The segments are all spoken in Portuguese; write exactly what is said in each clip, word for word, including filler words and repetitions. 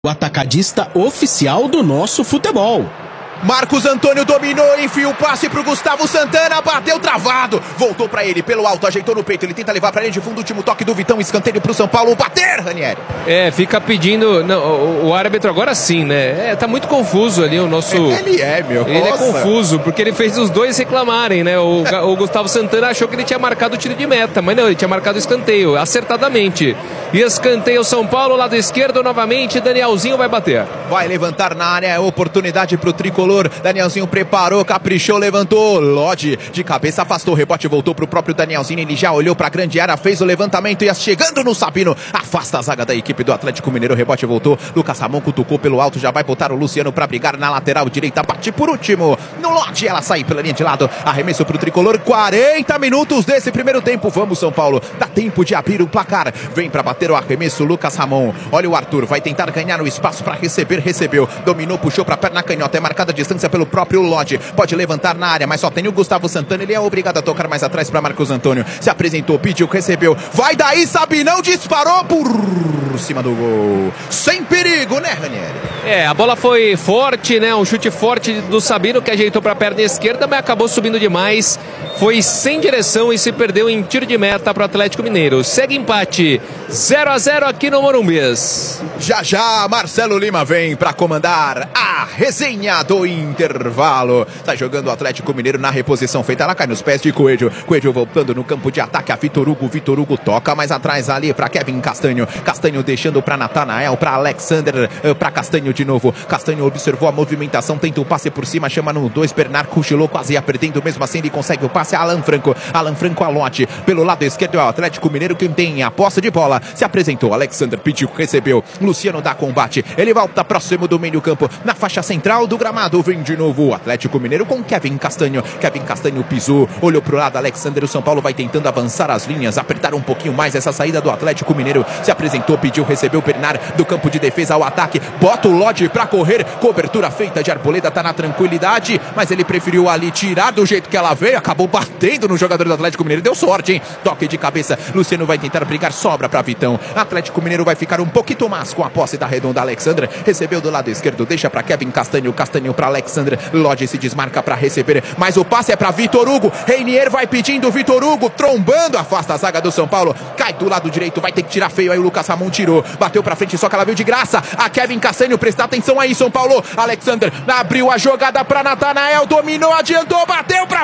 O atacadista oficial do nosso futebol. Marcos Antônio dominou, enfia o passe pro Gustavo Santana, bateu travado, voltou pra ele, pelo alto, ajeitou no peito, ele tenta levar pra linha de fundo, último toque do Vitão, escanteio pro São Paulo, bater, Ranieri. É, fica pedindo, não, o, o árbitro agora sim, né, é, tá muito confuso ali o nosso... Ele é, meu, Ele nossa. é confuso, porque ele fez os dois reclamarem, né, o, o Gustavo Santana achou que ele tinha marcado o tiro de meta, mas não, ele tinha marcado o escanteio, acertadamente. E escanteio São Paulo, lado esquerdo novamente, Danielzinho vai bater. Vai levantar na área, oportunidade pro tricolor. Danielzinho preparou, caprichou, levantou. Lodge de cabeça, afastou o rebote, voltou pro próprio Danielzinho. Ele já olhou pra grande área, fez o levantamento e chegando no Sabino, afasta a zaga da equipe do Atlético Mineiro. O rebote voltou. Lucas Ramon cutucou pelo alto, já vai botar o Luciano pra brigar na lateral direita. Bate por último no Lodge, ela sai pela linha de lado. Arremesso pro tricolor. quarenta minutos desse primeiro tempo. Vamos, São Paulo. Dá tempo de abrir o placar. Vem pra bater o arremesso, Lucas Ramon. Olha o Arthur, vai tentar ganhar o espaço pra receber. Recebeu, dominou, puxou pra perna canhota. É marcada a distância pelo próprio Lodge. Pode levantar na área, mas só tem o Gustavo Santana. Ele é obrigado a tocar mais atrás para Marcos Antônio. Se apresentou, pediu, recebeu. Vai daí, Sabinão disparou por cima do gol. Sem perigo, né, Ranieri? É, a bola foi forte, né? Um chute forte do Sabino que ajeitou para a perna esquerda, mas acabou subindo demais. Foi sem direção e se perdeu em tiro de meta para o Atlético Mineiro. Segue empate, zero a zero aqui no Morumbis. Já já, Marcelo Lima vem para comandar a resenha do intervalo. Tá jogando o Atlético Mineiro na reposição feita lá, cai nos pés de Coelho. Coelho voltando no campo de ataque a Vitor Hugo. Vitor Hugo toca mais atrás ali para Kevin Castanho. Castanho deixando para Natanael, para Alexander, para Castanho de novo. Castanho observou a movimentação, tenta o passe por cima, chama no dois, Bernard cochilou, quase ia perdendo, mesmo assim ele consegue o passe. Alan Franco, Alan Franco Alote, pelo lado esquerdo é o Atlético Mineiro quem tem a posse de bola, se apresentou, Alexander pediu, recebeu, Luciano dá combate, ele volta próximo do meio campo, na faixa central do gramado, vem de novo o Atlético Mineiro com Kevin Castanho, Kevin Castanho pisou, olhou pro lado, Alexander, o São Paulo vai tentando avançar as linhas, apertar um pouquinho mais essa saída do Atlético Mineiro, se apresentou, pediu, recebeu, Bernard do campo de defesa ao ataque, bota o Lodge pra correr, cobertura feita de Arboleda, tá na tranquilidade, mas ele preferiu ali tirar do jeito que ela veio, acabou batendo no jogador do Atlético Mineiro, deu sorte, hein? Toque de cabeça, Luciano vai tentar brigar, sobra pra Vitão, Atlético Mineiro vai ficar um pouquinho mais com a posse da redonda, Alexandre, recebeu do lado esquerdo, deixa pra Kevin Castanho, Castanho pra Alexandre, Lodge se desmarca pra receber, mas o passe é pra Vitor Hugo, Reinier vai pedindo, Vitor Hugo trombando, afasta a zaga do São Paulo, cai do lado direito, vai ter que tirar feio, aí o Lucas Ramon tirou, bateu pra frente, só que ela veio de graça, a Kevin Castanho, prestar atenção aí, São Paulo, Alexander abriu a jogada pra Natanael, dominou, adiantou, bateu pra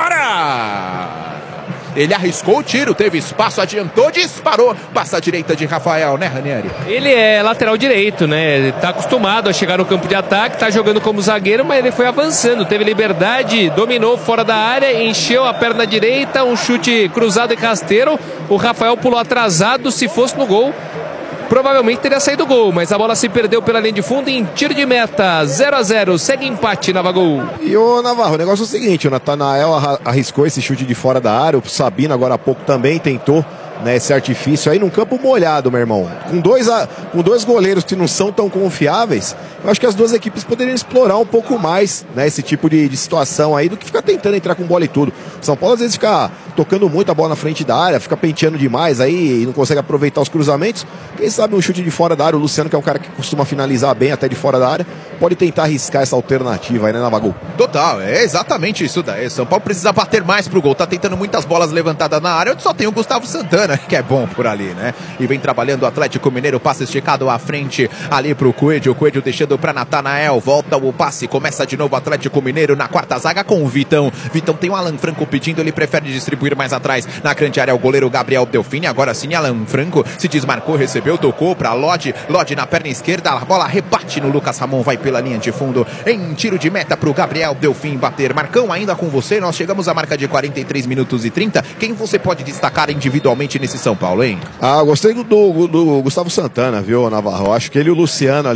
fora! Ele arriscou o tiro, teve espaço, adiantou, disparou. Passa a direita de Rafael, né, Ranieri? Ele é lateral direito, né? Ele tá acostumado a chegar no campo de ataque, tá jogando como zagueiro, mas ele foi avançando, teve liberdade, dominou fora da área, encheu a perna direita, um chute cruzado e rasteiro. O Rafael pulou atrasado, se fosse no gol, provavelmente teria saído o gol, mas a bola se perdeu pela linha de fundo em tiro de meta, zero a zero, segue empate, Navagol. E o Navarro, o negócio é o seguinte, o Natanael arriscou esse chute de fora da área, o Sabino agora há pouco também tentou, né, esse artifício aí num campo molhado, meu irmão. Com dois, com dois goleiros que não são tão confiáveis, eu acho que as duas equipes poderiam explorar um pouco mais, né, esse tipo de, de situação aí, do que ficar tentando entrar com bola e tudo. O São Paulo às vezes fica tocando muito a bola na frente da área, fica penteando demais aí e não consegue aproveitar os cruzamentos. Quem sabe um chute de fora da área, o Luciano, que é um cara que costuma finalizar bem até de fora da área, pode tentar arriscar essa alternativa aí, né, Navagol? Total, é exatamente isso daí. São Paulo precisa bater mais pro gol, tá tentando muitas bolas levantadas na área, onde só tem o Gustavo Santana, que é bom por ali, né? E vem trabalhando o Atlético Mineiro, passe esticado à frente, ali pro Coelho, o Coelho deixando pra Natanael, volta o passe, começa de novo o Atlético Mineiro na quarta zaga com o Vitão. Vitão tem o Alan Franco pedindo, ele prefere distribuir mais atrás, na grande área o goleiro Gabriel Delfini, agora sim Alan Franco se desmarcou, recebeu, tocou pra Lodge, Lodge na perna esquerda, a bola rebate no Lucas Ramon, vai pela linha de fundo, em tiro de meta pro Gabriel Delfim bater. Marcão, ainda com você, nós chegamos à marca de quarenta e três minutos e trinta, quem você pode destacar individualmente nesse São Paulo, hein? Ah, gostei do, do, do Gustavo Santana, viu, Navarro? Acho que ele e o Luciano ali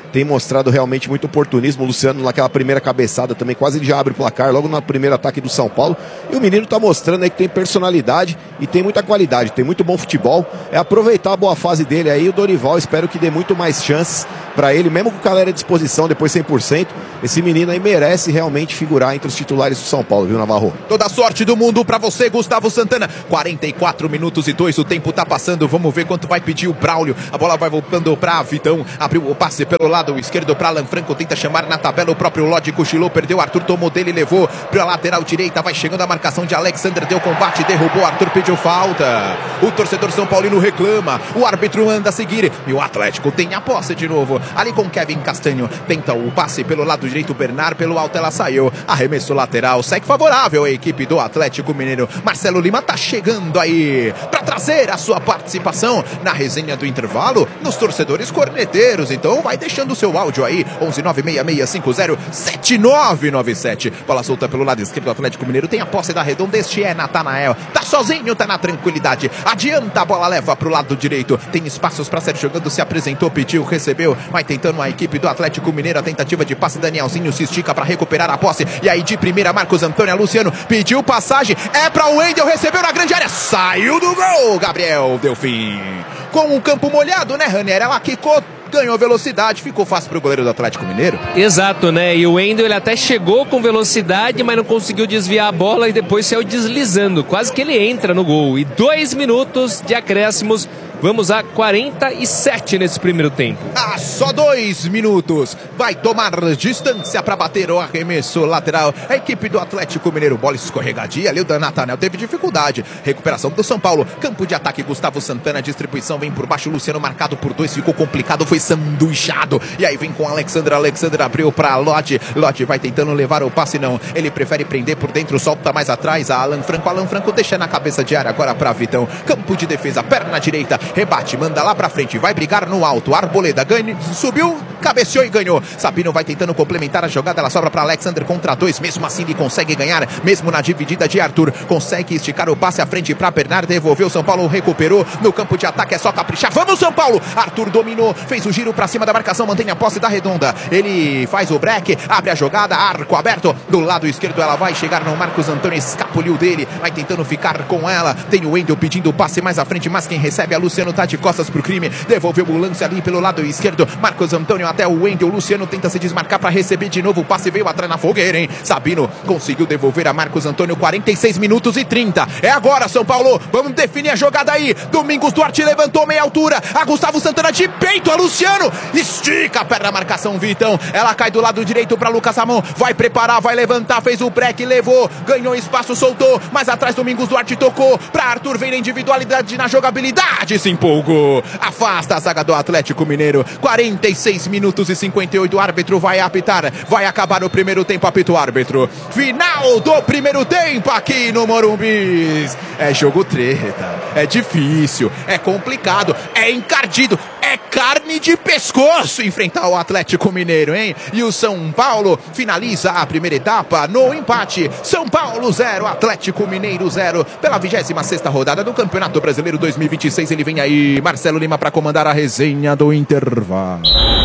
tem mostrado realmente muito oportunismo. O Luciano, naquela primeira cabeçada também, quase já abre o placar, logo no primeiro ataque do São Paulo. E o menino tá mostrando aí que tem personalidade e tem muita qualidade, tem muito bom futebol. É aproveitar a boa fase dele aí. O Dorival, espero que dê muito mais chances para ele, mesmo com o galera à disposição, depois cem por cento. Esse menino aí merece realmente figurar entre os titulares do São Paulo, viu, Navarro? Toda a sorte do mundo pra você, Gustavo Santana. quarenta e quatro minutos e dois, o tempo tá passando. Vamos ver quanto vai pedir o Braulio. A bola vai voltando pra Vitão. Abriu o passe pelo lado esquerdo pra Alan Franco. Tenta chamar na tabela o próprio Lodi. Cochilou, perdeu. Arthur tomou dele, levou pra lateral direita. Vai chegando a marcação de Alexander. Deu combate, derrubou. Arthur pediu falta. O torcedor São Paulino reclama. O árbitro manda seguir. E o Atlético tem a posse de novo. Ali com Kevin Castanho. Tenta o passe pelo lado direito. Bernard pelo alto, ela saiu. Arremesso lateral. Segue favorável a equipe do Atlético Mineiro. Marcelo Lima tá chegando aí pra trazer a sua participação na resenha do intervalo nos torcedores corneteiros. Então vai deixando o seu áudio aí. onze nove seis seis cinco zero sete nove nove sete. Bola solta pelo lado esquerdo do Atlético Mineiro. Tem a posse da redonda. Este é Natanael. Tá sozinho, tá na tranquilidade. Adianta, a bola leva pro lado direito. Tem espaços pra ser jogando. Se apresentou, pediu, recebeu. Vai tentando a equipe do Atlético Mineiro. A tentativa de passe. Danielzinho se estica pra recuperar a posse. E aí de primeira, Marcos Antônio. Luciano pediu passagem. É pra o Wendel. Recebeu na grande área. Saiu do gol. Gabriel Delfim. Com o campo molhado, né, Ranieri? Ela quicou, ganhou velocidade, ficou fácil pro goleiro do Atlético Mineiro. Exato, né? E o Wendel, ele até chegou com velocidade, mas não conseguiu desviar a bola e depois saiu deslizando. Quase que ele entra no gol. E dois minutos de acréscimos. Vamos a quarenta e sete nesse primeiro tempo. Ah, só dois minutos. Vai tomar distância para bater o arremesso lateral. A equipe do Atlético Mineiro. Bola escorregadia ali. O Dan Natanel teve dificuldade. Recuperação do São Paulo. Campo de ataque. Gustavo Santana. Distribuição vem por baixo. Luciano marcado por dois. Ficou complicado. Foi sanduichado. E aí vem com Alexander. Alexander abriu para Lodi. Lodi vai tentando levar o passe. Não. Ele prefere prender por dentro. Solta mais atrás. A Alan Franco. Alan Franco deixa na cabeça de área agora para Vitão. Campo de defesa. Perna direita. Rebate, manda lá pra frente, vai brigar no alto. Arboleda ganha, subiu, cabeceou e ganhou. Sabino vai tentando complementar a jogada, ela sobra pra Alexander contra dois. Mesmo assim ele consegue ganhar, mesmo na dividida de Arthur. Consegue esticar o passe à frente pra Bernard, devolveu. São Paulo recuperou no campo de ataque, é só caprichar. Vamos, São Paulo! Arthur dominou, fez o giro pra cima da marcação, mantém a posse da redonda. Ele faz o break, abre a jogada, arco aberto. Do lado esquerdo ela vai chegar no Marcos Antônio, escapuliu dele, vai tentando ficar com ela. Tem o Wendel pedindo o passe mais à frente, mas quem recebe é Luciano, tá de costas pro crime, devolveu o lance ali pelo lado esquerdo. Marcos Antônio até o Wendel. Luciano tenta se desmarcar para receber de novo. O passe veio atrás na fogueira, hein? Sabino conseguiu devolver a Marcos Antônio. Quarenta e seis minutos e trinta. É agora, São Paulo. Vamos definir a jogada aí. Domingos Duarte levantou meia altura. A Gustavo Santana de peito. A Luciano estica a perna, marcação Vitão. Ela cai do lado direito para Lucas Ramon. Vai preparar, vai levantar. Fez o break, levou. Ganhou espaço, soltou. Mais atrás, Domingos Duarte tocou para Arthur. Vem na individualidade, na jogabilidade. Se empolgou. Afasta a zaga do Atlético Mineiro. quarenta e seis minutos e cinquenta e oito. O árbitro vai apitar. Vai acabar o primeiro tempo. Apita o árbitro. Final do primeiro tempo aqui no Morumbi. É jogo treta. É difícil. É complicado. É encardido. É carne de pescoço enfrentar o Atlético Mineiro, hein? E o São Paulo finaliza a primeira etapa no empate. São Paulo zero, Atlético Mineiro zero. Pela vigésima sexta rodada do Campeonato Brasileiro dois mil e vinte e seis. Ele vem aí, Marcelo Lima, para comandar a resenha do intervalo.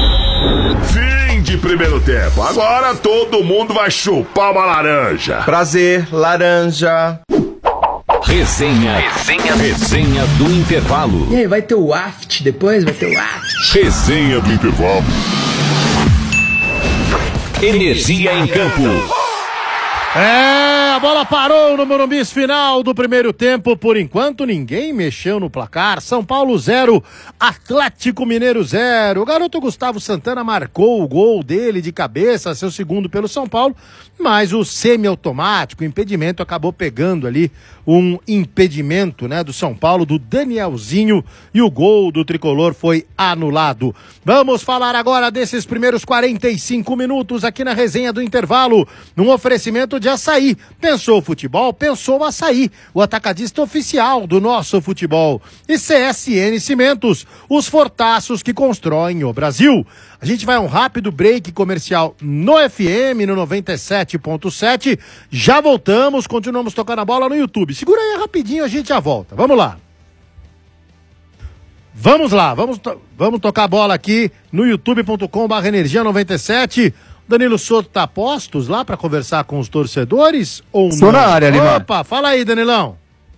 Fim de primeiro tempo. Agora todo mundo vai chupar uma laranja. Prazer, laranja. Resenha, resenha, resenha do intervalo. E aí, vai ter o aft depois? Vai ter o aft. Resenha do intervalo. Energia em campo. É, a bola parou no Morumbi, final do primeiro tempo. Por enquanto, ninguém mexeu no placar. São Paulo zero, Atlético Mineiro zero. O garoto Gustavo Santana marcou o gol dele de cabeça, seu segundo pelo São Paulo, mas o semiautomático, o impedimento, acabou pegando ali um impedimento, né, do São Paulo, do Danielzinho, e o gol do tricolor foi anulado. Vamos falar agora desses primeiros quarenta e cinco minutos aqui na resenha do intervalo, num oferecimento de Açaí. Pensou futebol? Pensou Açaí, o atacadista oficial do nosso futebol. E C S N Cimentos, os fortaços que constroem o Brasil. A gente vai a um rápido break comercial no F M, no noventa e sete ponto sete. Já voltamos, continuamos tocando a bola no YouTube. Segura aí rapidinho, a gente já volta. Vamos lá. Vamos lá, vamos, to vamos tocar a bola aqui no youtube ponto com barra energia noventa e sete. Danilo Souto tá a postos lá para conversar com os torcedores ou não? Estou na área, Lima. Opa, fala aí, Danilão.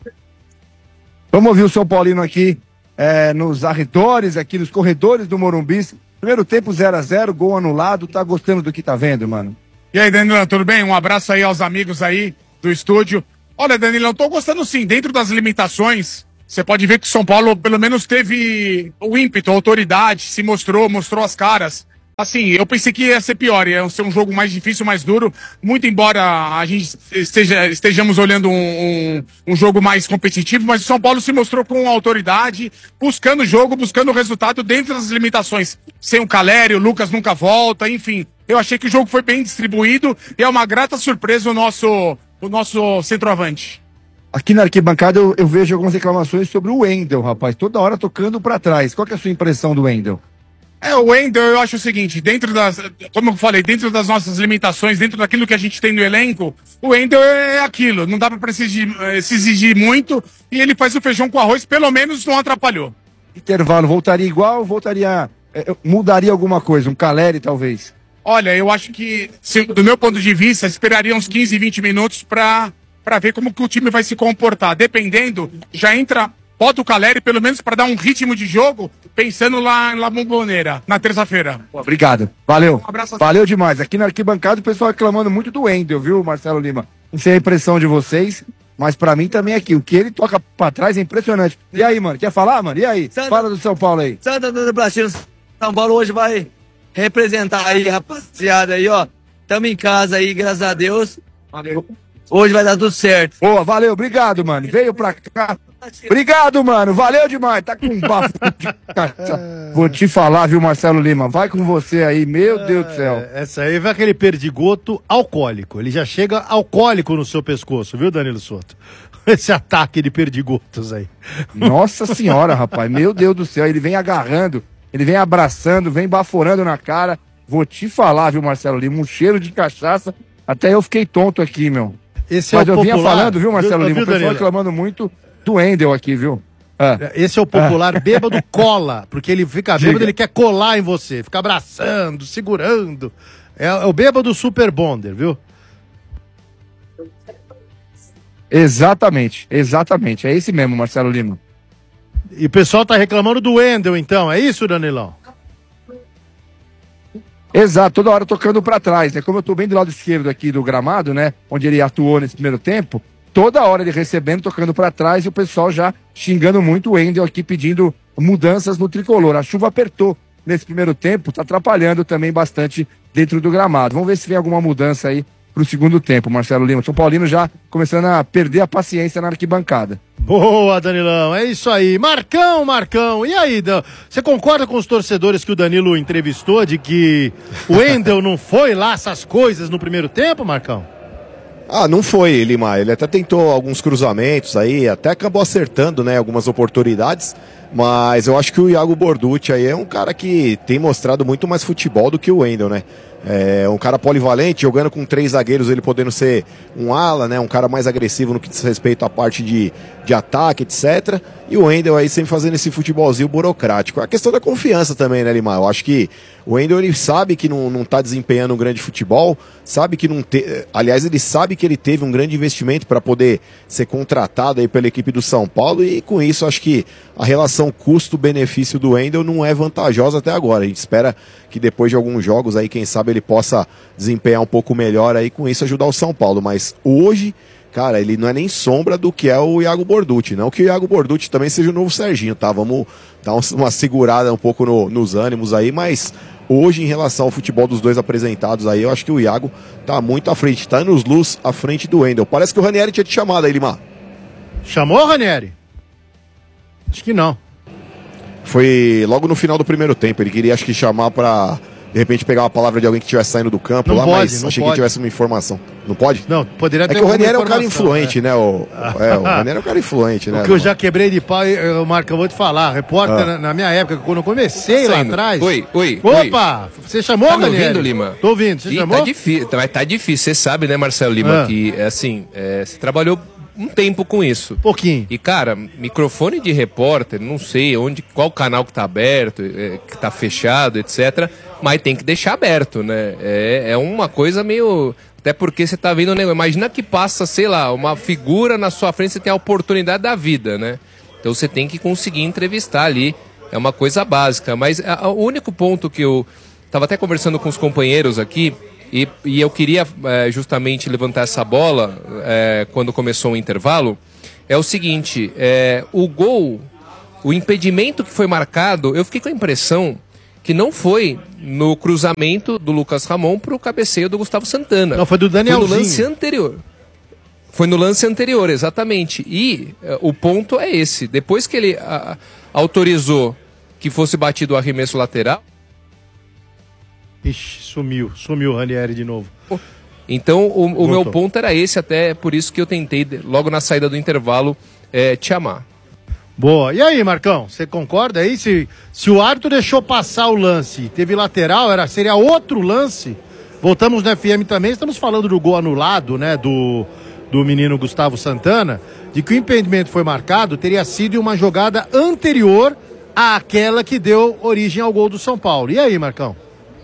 Vamos ouvir o São Paulino aqui é, nos arredores, aqui nos corredores do Morumbi. Primeiro tempo zero a zero, gol anulado. Tá gostando do que tá vendo, mano? E aí, Danilão, tudo bem? Um abraço aí aos amigos aí do estúdio. Olha, Danilão, tô gostando sim. Dentro das limitações, você pode ver que o São Paulo pelo menos teve o ímpeto, a autoridade, se mostrou, mostrou as caras. Assim, eu pensei que ia ser pior, ia ser um jogo mais difícil, mais duro, muito embora a gente esteja, estejamos olhando um, um, um jogo mais competitivo, mas o São Paulo se mostrou com autoridade, buscando o jogo, buscando o resultado dentro das limitações. Sem o Caleri, o Lucas nunca volta, enfim. Eu achei que o jogo foi bem distribuído e é uma grata surpresa o nosso, o nosso centroavante. Aqui na arquibancada eu, eu vejo algumas reclamações sobre o Wendel, rapaz, toda hora tocando pra trás. Qual que é a sua impressão do Wendel? É, o Wendel, eu acho o seguinte, dentro das, como eu falei, dentro das nossas limitações, dentro daquilo que a gente tem no elenco, o Wendel é aquilo, não dá pra exigir, se exigir muito, e ele faz o feijão com arroz, pelo menos não atrapalhou. Intervalo, voltaria igual ou voltaria, é, mudaria alguma coisa, um Caleri talvez? Olha, eu acho que, se, do meu ponto de vista, esperaria uns quinze, vinte minutos pra, pra ver como que o time vai se comportar, dependendo, já entra... Bota o Caleri, pelo menos, para dar um ritmo de jogo, pensando lá em La Bombonera, na terça-feira. Obrigado. Valeu. Um abraço. Valeu demais. Aqui na arquibancada o pessoal reclamando muito do Wendel, viu, Marcelo Lima? Não sei a impressão de vocês, mas pra mim também aqui. O que ele toca pra trás é impressionante. E aí, mano? Quer falar, mano? E aí? Santa... Fala do São Paulo aí. Santa Antônio do Brasil, São Paulo hoje vai representar aí, rapaziada aí, ó. Tamo em casa aí, graças a Deus. Valeu. Hoje vai dar tudo certo. Boa, valeu. Obrigado, mano. Veio pra cá. Obrigado, mano. Valeu demais. Tá com um bafo de cachaça. Vou te falar, viu, Marcelo Lima? Vai com você aí, meu é, Deus do céu. Essa aí vai aquele perdigoto alcoólico. Ele já chega alcoólico no seu pescoço, viu, Danilo Souto? Esse ataque de perdigotos aí. Nossa senhora, rapaz. Meu Deus do céu. Ele vem agarrando, ele vem abraçando, vem baforando na cara. Vou te falar, viu, Marcelo Lima? Um cheiro de cachaça. Até eu fiquei tonto aqui, meu. Esse Mas é o eu popular, vinha falando, viu, Marcelo viu, Lima? viu, o pessoal Danilo? reclamando muito do Wendel aqui, viu? Ah. Esse é o popular ah. bêbado cola, porque ele fica bêbado, Diga. ele quer colar em você, fica abraçando, segurando. É, é o bêbado super bonder, viu? Exatamente, exatamente. É esse mesmo, Marcelo Lima. E o pessoal tá reclamando do Wendel, então, é isso, Danilão? Exato, toda hora tocando pra trás, né? Como eu tô bem do lado esquerdo aqui do gramado, né? Onde ele atuou nesse primeiro tempo, toda hora ele recebendo, tocando pra trás e o pessoal já xingando muito o Wendel aqui, pedindo mudanças no tricolor. A chuva apertou nesse primeiro tempo, tá atrapalhando também bastante dentro do gramado. Vamos ver se vem alguma mudança aí pro segundo tempo, Marcelo Lima. São Paulino já começando a perder a paciência na arquibancada. Boa, Danilão, é isso aí. Marcão, Marcão, e aí, Dan? Você concorda com os torcedores que o Danilo entrevistou de que o Wendel não foi lá essas coisas no primeiro tempo, Marcão? Ah, não foi, Lima. Ele até tentou alguns cruzamentos aí, até acabou acertando, né, algumas oportunidades, mas eu acho que o Iago Borducci aí é um cara que tem mostrado muito mais futebol do que o Wendel, né? É um cara polivalente, jogando com três zagueiros, ele podendo ser um ala, né? Um cara mais agressivo no que diz respeito à parte de, de ataque, etcétera. E o Wendel aí sempre fazendo esse futebolzinho burocrático. A questão da confiança também, né, Lima? Eu acho que o Wendel, ele sabe que não, não tá desempenhando um grande futebol, sabe que não te... aliás, ele sabe que ele teve um grande investimento para poder ser contratado aí pela equipe do São Paulo, e com isso acho que a relação custo-benefício do Wendel não é vantajosa até agora. A gente espera que depois de alguns jogos aí, quem sabe ele possa desempenhar um pouco melhor aí, com isso ajudar o São Paulo. Mas hoje, cara, ele não é nem sombra do que é o Iago Borducci. Não que o Iago Borducci também seja o novo Serginho, tá? Vamos dar uma segurada um pouco no, nos ânimos aí, mas hoje, em relação ao futebol dos dois apresentados aí, eu acho que o Iago tá muito à frente, tá nos luz à frente do Wendel. Parece que o Ranieri tinha te chamado aí, Lima. Chamou, Ranieri? Acho que não. Foi logo no final do primeiro tempo, ele queria, acho que, chamar pra, de repente, pegar uma palavra de alguém que estivesse saindo do campo não lá, pode, mas não achei pode. que tivesse uma informação. Não pode? Não, poderia ter. É que o Ranieri é um cara informação, influente, é. né? O, é, o Ranieri é um cara influente, né? O que eu já quebrei de pau, eu, Marco, eu vou te falar. Repórter, Ah. na, na minha época, quando eu comecei Tá lá saindo. atrás. Oi, oi, Opa! oi. Você chamou, Tá me Ranieri? ouvindo, Lima? Tô ouvindo. Você Ih, chamou? Tá difícil, mas tá difícil. Você sabe, né, Marcelo Lima, Ah. que, assim, é, você trabalhou um tempo com isso. Pouquinho. E, cara, microfone de repórter, não sei onde, qual canal que tá aberto, é, que tá fechado, etcétera. Mas tem que deixar aberto, né? É, é uma coisa meio... Até porque você tá vendo, né? Imagina que passa, sei lá, uma figura na sua frente, você tem a oportunidade da vida, né? Então você tem que conseguir entrevistar ali. É uma coisa básica. Mas a, a, o único ponto que eu tava até conversando com os companheiros aqui, e, e eu queria é, justamente levantar essa bola é, quando começou o intervalo, é o seguinte, é, o gol, o impedimento que foi marcado, eu fiquei com a impressão que não foi no cruzamento do Lucas Ramon pro cabeceio do Gustavo Santana. Não, foi do Danielzinho. Foi no lance anterior. Foi no lance anterior, exatamente. E é, o ponto é esse. Depois que ele a, autorizou que fosse batido o arremesso lateral... Ixi, sumiu. Sumiu o Ranieri de novo. Então, o, o meu ponto era esse, até por isso que eu tentei, logo na saída do intervalo, é, te amar. Boa. E aí, Marcão, você concorda aí? Se, se o árbitro deixou passar o lance, teve lateral, era, seria outro lance? Voltamos no F M também, estamos falando do gol anulado, né, do, do menino Gustavo Santana, de que o impedimento foi marcado, teria sido uma jogada anterior àquela que deu origem ao gol do São Paulo. E aí, Marcão?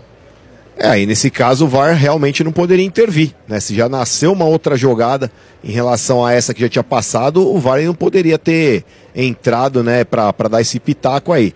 É, aí nesse caso o V A R realmente não poderia intervir, né? Se já nasceu uma outra jogada em relação a essa que já tinha passado, o V A R não poderia ter entrado, né, pra, pra dar esse pitaco aí.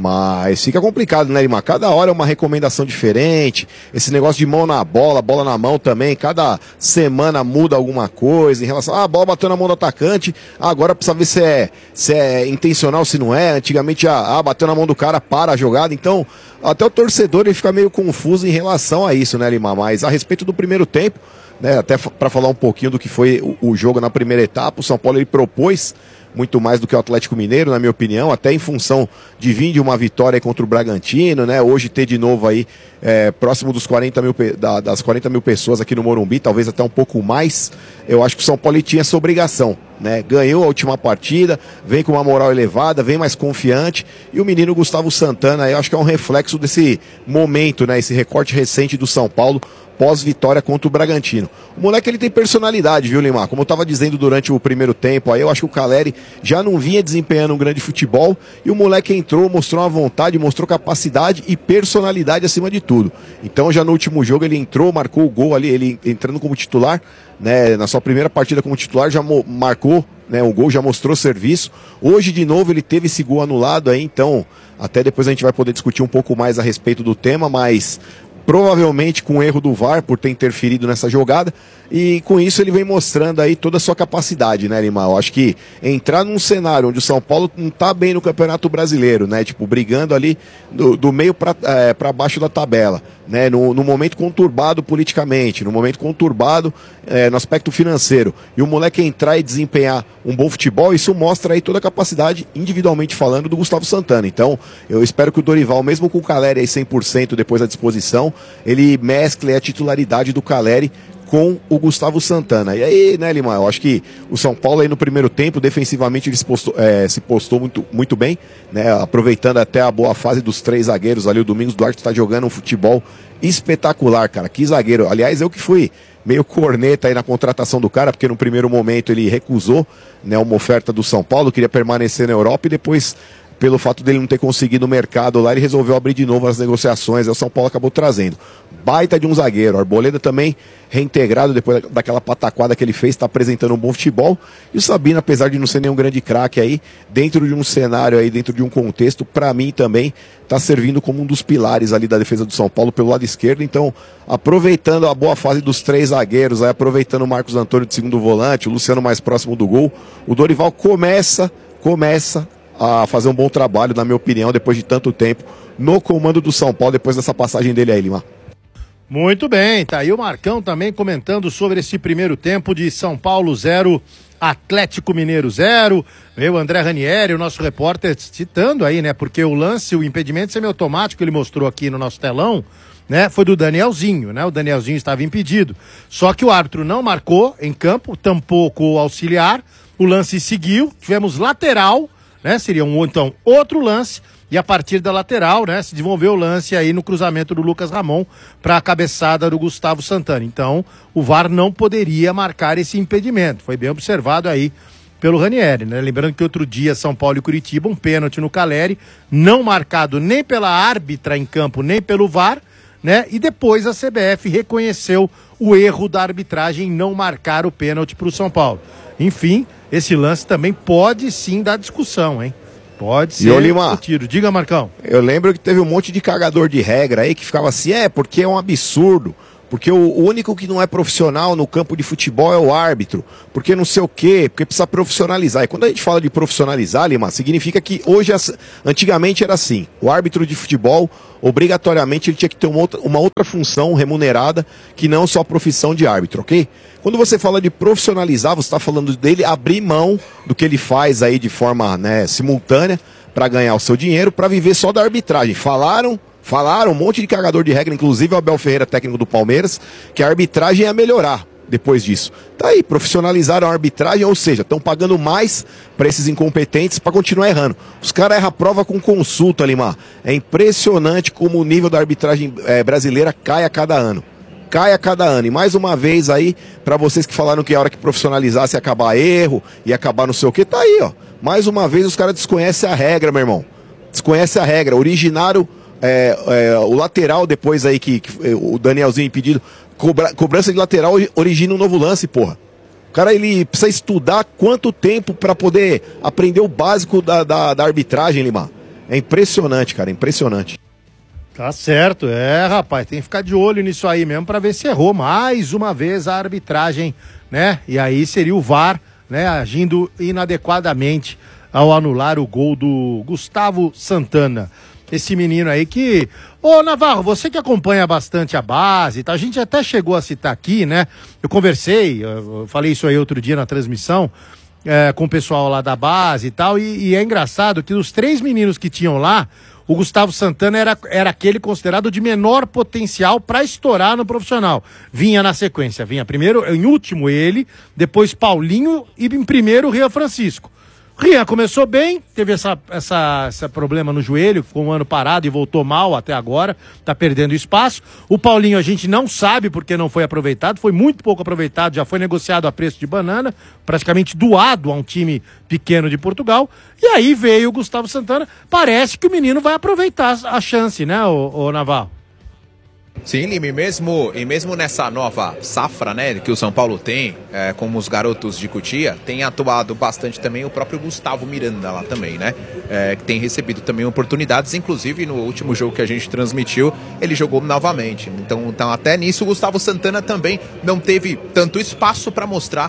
Mas fica complicado, né, Lima? Cada hora é uma recomendação diferente, esse negócio de mão na bola, bola na mão também, cada semana muda alguma coisa em relação, ah, a bola bateu na mão do atacante, agora precisa ver se é, se é intencional, se não é, antigamente, ah, bateu na mão do cara, para a jogada, então até o torcedor ele fica meio confuso em relação a isso, né, Lima? Mas a respeito do primeiro tempo, né, até para falar um pouquinho do que foi o, o jogo na primeira etapa, o São Paulo ele propôs muito mais do que o Atlético Mineiro, na minha opinião, até em função de vir de uma vitória contra o Bragantino, né? Hoje ter de novo aí é, próximo dos quarenta mil, da, das quarenta mil pessoas aqui no Morumbi, talvez até um pouco mais. Eu acho que o São Paulo tinha essa obrigação, né? Ganhou a última partida, vem com uma moral elevada, vem mais confiante, e o menino Gustavo Santana, eu acho que é um reflexo desse momento, né? Esse recorte recente do São Paulo pós-vitória contra o Bragantino. O moleque ele tem personalidade, viu, Limar? Como eu estava dizendo durante o primeiro tempo, aí eu acho que o Caleri já não vinha desempenhando um grande futebol e o moleque entrou, mostrou uma vontade, mostrou capacidade e personalidade acima de tudo. Então já no último jogo ele entrou, marcou o gol ali, ele entrando como titular, né, na sua primeira partida como titular já marcou, né, o gol, já mostrou serviço. Hoje de novo ele teve esse gol anulado aí, então até depois a gente vai poder discutir um pouco mais a respeito do tema, mas provavelmente com o erro do V A R por ter interferido nessa jogada, e com isso ele vem mostrando aí toda a sua capacidade, né, Lima? Eu acho que entrar num cenário onde o São Paulo não tá bem no Campeonato Brasileiro, né, tipo, brigando ali do, do meio para é, para baixo da tabela, né, no, no momento conturbado politicamente, no momento conturbado é, no aspecto financeiro, e o moleque entrar e desempenhar um bom futebol, isso mostra aí toda a capacidade, individualmente falando, do Gustavo Santana. Então, eu espero que o Dorival, mesmo com o Caleri aí cem por cento depois à disposição, ele mescle a titularidade do Caleri com o Gustavo Santana. E aí, né, Lima, eu acho que o São Paulo aí no primeiro tempo, defensivamente, ele se postou, é, se postou muito, muito bem, né, aproveitando até a boa fase dos três zagueiros ali. O Domingos Duarte está jogando um futebol espetacular, cara. Que zagueiro. Aliás, eu que fui meio corneta aí na contratação do cara, porque no primeiro momento ele recusou, né, uma oferta do São Paulo, queria permanecer na Europa, e depois, pelo fato dele não ter conseguido o mercado lá, ele resolveu abrir de novo as negociações, aí o São Paulo acabou trazendo. Baita de um zagueiro. Arboleda também reintegrado depois daquela pataquada que ele fez, está apresentando um bom futebol. E o Sabino, apesar de não ser nenhum grande craque aí, dentro de um cenário aí, dentro de um contexto, para mim também está servindo como um dos pilares ali da defesa do São Paulo pelo lado esquerdo. Então, aproveitando a boa fase dos três zagueiros, aí, aproveitando o Marcos Antônio de segundo volante, o Luciano mais próximo do gol, o Dorival começa, começa a fazer um bom trabalho, na minha opinião, depois de tanto tempo no comando do São Paulo, depois dessa passagem dele aí, Lima. Muito bem, tá aí o Marcão também comentando sobre esse primeiro tempo de São Paulo zero, Atlético Mineiro zero. Veio o André Ranieri, o nosso repórter, citando aí, né? Porque o lance, o impedimento semiautomático que ele mostrou aqui no nosso telão, né? Foi do Danielzinho, né? O Danielzinho estava impedido. Só que o árbitro não marcou em campo, tampouco o auxiliar. O lance seguiu, tivemos lateral, né? Seria um, então, outro lance. e a partir da lateral, né, se desenvolveu o lance aí no cruzamento do Lucas Ramon para a cabeçada do Gustavo Santana. Então, o V A R não poderia marcar esse impedimento. Foi bem observado aí pelo Ranieri, né? Lembrando que outro dia, São Paulo e Curitiba, um pênalti no Caleri, não marcado nem pela árbitra em campo, nem pelo V A R, né? E depois a C B F reconheceu o erro da arbitragem em não marcar o pênalti para o São Paulo. Enfim, esse lance também pode sim dar discussão, hein? Pode ser discutido. Diga, Marcão. Eu lembro que teve um monte de cagador de regra aí que ficava assim, é, porque é um absurdo. Porque o único que não é profissional no campo de futebol é o árbitro. Porque não sei o quê, porque precisa profissionalizar. E quando a gente fala de profissionalizar, Lima, significa que hoje, antigamente era assim. O árbitro de futebol, obrigatoriamente, ele tinha que ter uma outra, uma outra função remunerada que não só a profissão de árbitro, ok? Quando você fala de profissionalizar, você está falando dele abrir mão do que ele faz aí de forma, né, simultânea para ganhar o seu dinheiro, para viver só da arbitragem. Falaram... Falaram um monte de cagador de regra, inclusive o Abel Ferreira, técnico do Palmeiras, que a arbitragem ia melhorar depois disso. Tá aí, profissionalizaram a arbitragem, ou seja, estão pagando mais para esses incompetentes para continuar errando. Os caras erram a prova com consulta, Lima. É impressionante como o nível da arbitragem é, brasileira cai a cada ano. Cai a cada ano. E mais uma vez aí, para vocês que falaram que a hora que profissionalizasse ia acabar erro, ia acabar não sei o que, tá aí, ó. Mais uma vez os caras desconhecem a regra, meu irmão. Desconhecem a regra. Originaram É, é, o lateral depois aí que, que o Danielzinho impedido, cobra, cobrança de lateral origina um novo lance, porra. O cara, ele precisa estudar quanto tempo para poder aprender o básico da, da, da arbitragem, Lima. É impressionante, cara, impressionante. Tá certo, é, rapaz, tem que ficar de olho nisso aí mesmo para ver se errou mais uma vez a arbitragem, né? E aí seria o V A R, né, agindo inadequadamente ao anular o gol do Gustavo Santana. Esse menino aí que... Ô, Navarro, você que acompanha bastante a base, tá? A gente até chegou a citar aqui, né? Eu conversei, eu falei isso aí outro dia na transmissão, é, com o pessoal lá da base e tal, e, e é engraçado que dos três meninos que tinham lá, o Gustavo Santana era, era aquele considerado de menor potencial para estourar no profissional. Vinha na sequência, vinha primeiro, em último ele, depois Paulinho e em primeiro o Rian Francisco. Rian começou bem, teve essa, essa, esse problema no joelho, ficou um ano parado e voltou mal até agora, tá perdendo espaço. O Paulinho a gente não sabe porque não foi aproveitado, foi muito pouco aproveitado, já foi negociado a preço de banana, praticamente doado a um time pequeno de Portugal. E aí veio o Gustavo Santana, parece que o menino vai aproveitar a chance, né, ô, ô Naval? Sim, Lima, e mesmo, e mesmo nessa nova safra, né, que o São Paulo tem, é, como os garotos de Cotia, tem atuado bastante também o próprio Gustavo Miranda lá também, né, é, que tem recebido também oportunidades, inclusive no último jogo que a gente transmitiu, ele jogou novamente. Então, então até nisso o Gustavo Santana também não teve tanto espaço para mostrar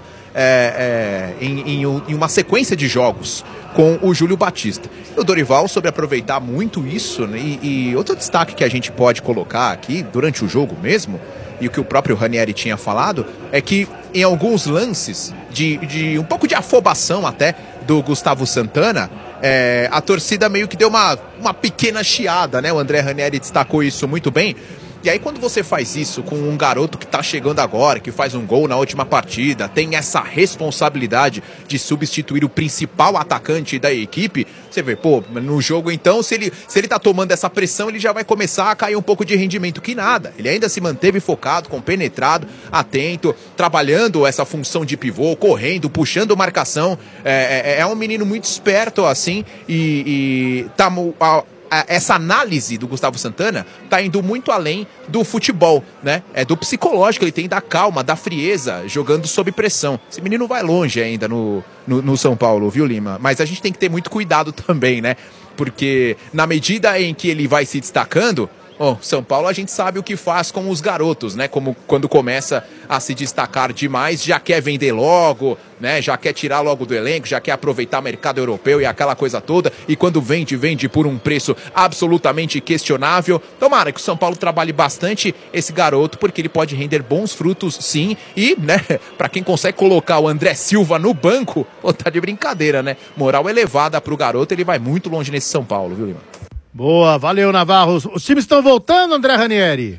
é, é, em, em, em uma sequência de jogos com o Júlio Batista. O Dorival soube aproveitar muito isso, né? e, e outro destaque que a gente pode colocar aqui durante o jogo mesmo, e o que o próprio Ranieri tinha falado, é que em alguns lances de, de um pouco de afobação até do Gustavo Santana, é, a torcida meio que deu uma, uma pequena chiada, né? O André Ranieri destacou isso muito bem. E aí quando você faz isso com um garoto que tá chegando agora, que faz um gol na última partida, tem essa responsabilidade de substituir o principal atacante da equipe, você vê, pô, no jogo então, se ele, se ele tá tomando essa pressão, ele já vai começar a cair um pouco de rendimento, que nada. Ele ainda se manteve focado, compenetrado, atento, trabalhando essa função de pivô, correndo, puxando marcação. É, é, é um menino muito esperto, assim, e, e tá... A, essa análise do Gustavo Santana tá indo muito além do futebol, né? É do psicológico, ele tem da calma, da frieza, jogando sob pressão. Esse menino vai longe ainda no, no, no São Paulo, viu, Lima? Mas a gente tem que ter muito cuidado também, né? Porque na medida em que ele vai se destacando, bom, São Paulo a gente sabe o que faz com os garotos, né? Como quando começa a se destacar demais, já quer vender logo, né? Já quer tirar logo do elenco, já quer aproveitar o mercado europeu e aquela coisa toda. E quando vende, vende por um preço absolutamente questionável. Tomara que o São Paulo trabalhe bastante esse garoto, porque ele pode render bons frutos, sim. E, né, pra quem consegue colocar o André Silva no banco, pô, tá de brincadeira, né? Moral elevada pro garoto, ele vai muito longe nesse São Paulo, viu, Lima? Boa, valeu, Navarro. Os times estão voltando, André Ranieri?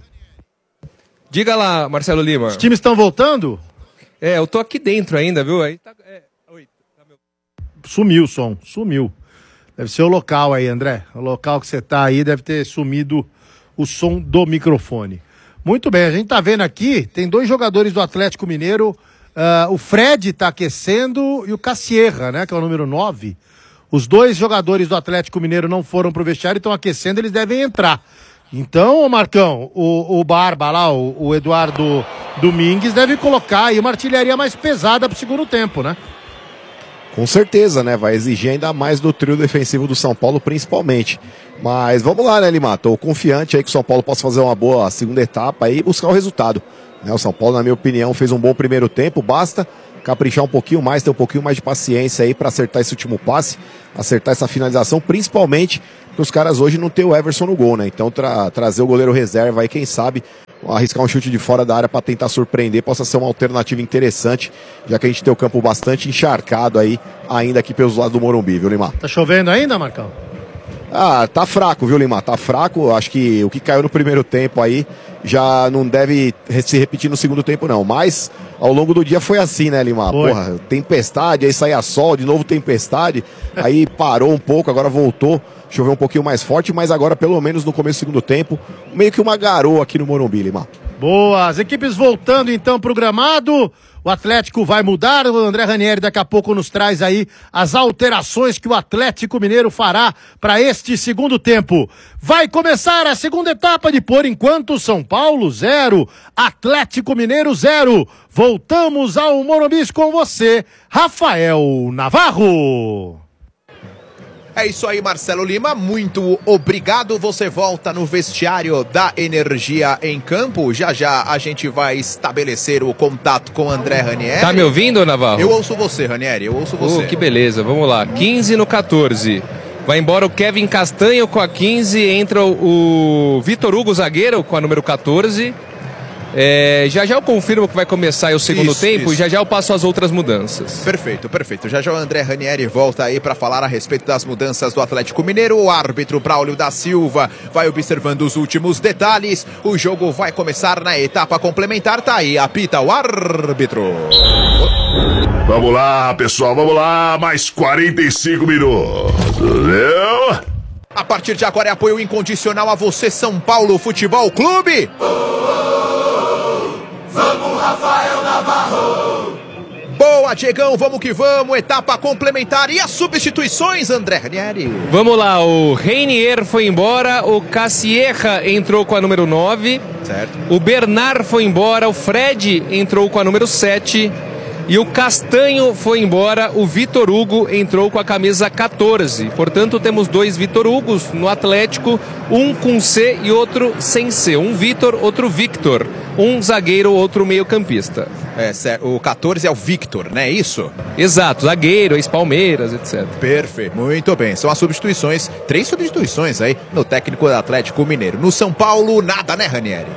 Diga lá, Marcelo Lima. Os times estão voltando? É, eu tô aqui dentro ainda, viu? Aí tá, é... Oi, tá meu... Sumiu o som, sumiu. Deve ser o local aí, André. O local que você tá aí deve ter sumido o som do microfone. Muito bem, a gente tá vendo aqui, tem dois jogadores do Atlético Mineiro, uh, o Fred tá aquecendo e o Cassierra, né, que é o número nove. Os dois jogadores do Atlético Mineiro não foram pro vestiário e estão aquecendo, eles devem entrar. Então, Marcão, o, o Barba lá, o, o Eduardo Domingues, deve colocar aí uma artilharia mais pesada pro segundo tempo, né? Com certeza, né? Vai exigir ainda mais do trio defensivo do São Paulo, principalmente. Mas vamos lá, né, Lima? Tô confiante aí que o São Paulo possa fazer uma boa segunda etapa aí e buscar o resultado. Né? O São Paulo, na minha opinião, fez um bom primeiro tempo, basta caprichar um pouquinho mais, ter um pouquinho mais de paciência aí para acertar esse último passe, acertar essa finalização, principalmente porque os caras hoje não tem o Everson no gol, né? Então tra trazer o goleiro reserva aí, quem sabe, arriscar um chute de fora da área para tentar surpreender, possa ser uma alternativa interessante, já que a gente tem o campo bastante encharcado aí, ainda aqui pelos lados do Morumbi, viu, Lima? Tá chovendo ainda, Marcão? Ah, tá fraco, viu, Lima? Tá fraco. Acho que o que caiu no primeiro tempo aí já não deve se repetir no segundo tempo, não. Mas ao longo do dia foi assim, né, Lima? Foi. Porra, tempestade, aí saía sol, de novo tempestade, aí parou um pouco, agora voltou, choveu um pouquinho mais forte, mas agora, pelo menos no começo do segundo tempo, meio que uma garoa aqui no Morumbi, Lima. Boa, as equipes voltando então pro gramado. O Atlético vai mudar, o André Ranieri daqui a pouco nos traz aí as alterações que o Atlético Mineiro fará para este segundo tempo. Vai começar a segunda etapa de Por Enquanto São Paulo zero, Atlético Mineiro zero. Voltamos ao Morumbi com você, Rafael Navarro. É isso aí, Marcelo Lima, muito obrigado. Você volta no vestiário da Energia em Campo. Já já a gente vai estabelecer o contato com o André Ranieri. Tá me ouvindo, Navarro? Eu ouço você, Ranieri, eu ouço você. Oh, que beleza, vamos lá. quinze no quatorze. Vai embora o Kevin Castanho com a quinze, entra o Vitor Hugo, zagueiro, com a número quatorze. É, já já eu confirmo que vai começar aí o segundo isso, tempo isso. e já já eu passo as outras mudanças. Perfeito, perfeito. Já já o André Ranieri volta aí para falar a respeito das mudanças do Atlético Mineiro. O árbitro Braulio da Silva vai observando os últimos detalhes. O jogo vai começar na etapa complementar. Tá aí, apita o árbitro. Vamos lá, pessoal, vamos lá. Mais quarenta e cinco minutos. Entendeu? A partir de agora é apoio incondicional a você, São Paulo Futebol Clube. Vamos, Rafael Navarro! Boa, Diegão, vamos que vamos, etapa complementar e as substituições, André Ranieri. Vamos lá, o Reinier foi embora, o Cassierra entrou com a número nove, certo. O Bernard foi embora, o Fred entrou com a número sete e o Castanho foi embora, o Vitor Hugo entrou com a camisa quatorze. Portanto, temos dois Vitor Hugos no Atlético, um com C e outro sem C. Um Vitor, outro Victor. Um zagueiro, outro meio-campista. É, certo. O quatorze é o Victor, né? Isso? Exato, zagueiro, ex-Palmeiras, etcétera. Perfeito, muito bem. São as substituições, três substituições aí no técnico do Atlético Mineiro. No São Paulo, nada, né, Ranieri?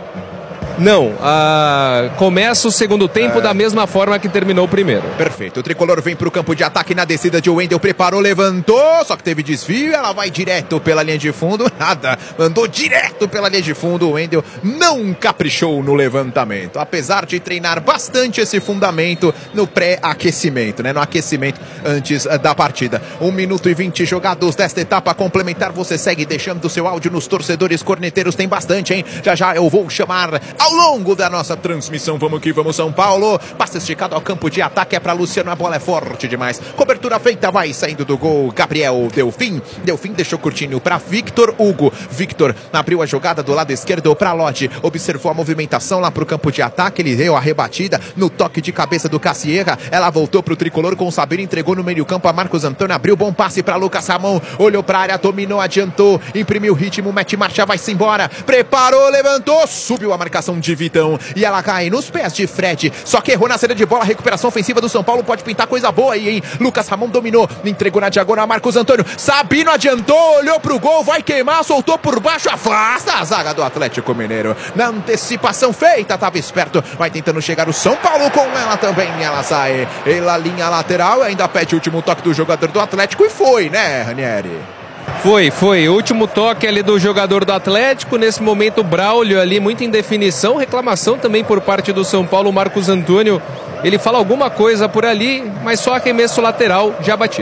Não, ah, começa o segundo tempo é... da mesma forma que terminou o primeiro. Perfeito, o tricolor vem para o campo de ataque na descida de Wendel, preparou, levantou, só que teve desvio, ela vai direto pela linha de fundo, nada, mandou direto pela linha de fundo, o Wendel não caprichou no levantamento, apesar de treinar bastante esse fundamento no pré-aquecimento, né, no aquecimento antes da partida. um minuto e vinte jogados desta etapa complementar, você segue deixando o seu áudio nos torcedores corneteiros, tem bastante, hein, já já eu vou chamar ao longo da nossa transmissão. Vamos que vamos, São Paulo. Passe esticado ao campo de ataque, é para Luciano, a bola é forte demais. Cobertura feita, vai saindo do gol. Gabriel Delfim. Delfim deixou curtinho para Victor Hugo. Victor abriu a jogada do lado esquerdo para Lodi. Observou a movimentação lá para o campo de ataque. Ele deu a rebatida no toque de cabeça do Cassierra. Ela voltou para o tricolor com o Sabino, entregou no meio campo a Marcos Antônio. Abriu bom passe para Lucas Ramon. Olhou para a área, dominou, adiantou. Imprimiu ritmo, mete marcha, vai-se embora. Preparou, levantou, subiu a marcação de Vitão e ela cai nos pés de Fred, só que errou na saída de bola. Recuperação ofensiva do São Paulo, pode pintar coisa boa aí, hein? Lucas Ramon dominou, entregou na diagonal, Marcos Antônio, Sabino adiantou, olhou pro gol, vai queimar, soltou por baixo, afasta a zaga do Atlético Mineiro, na antecipação feita, tava esperto, vai tentando chegar o São Paulo com ela também, ela sai pela linha lateral, ainda pede o último toque do jogador do Atlético e foi, né, Ranieri? Foi, foi. O último toque ali do jogador do Atlético. Nesse momento, o Braulio ali, muita indefinição. Reclamação também por parte do São Paulo, Marcos Antônio. Ele fala alguma coisa por ali, mas só arremesso lateral já batido.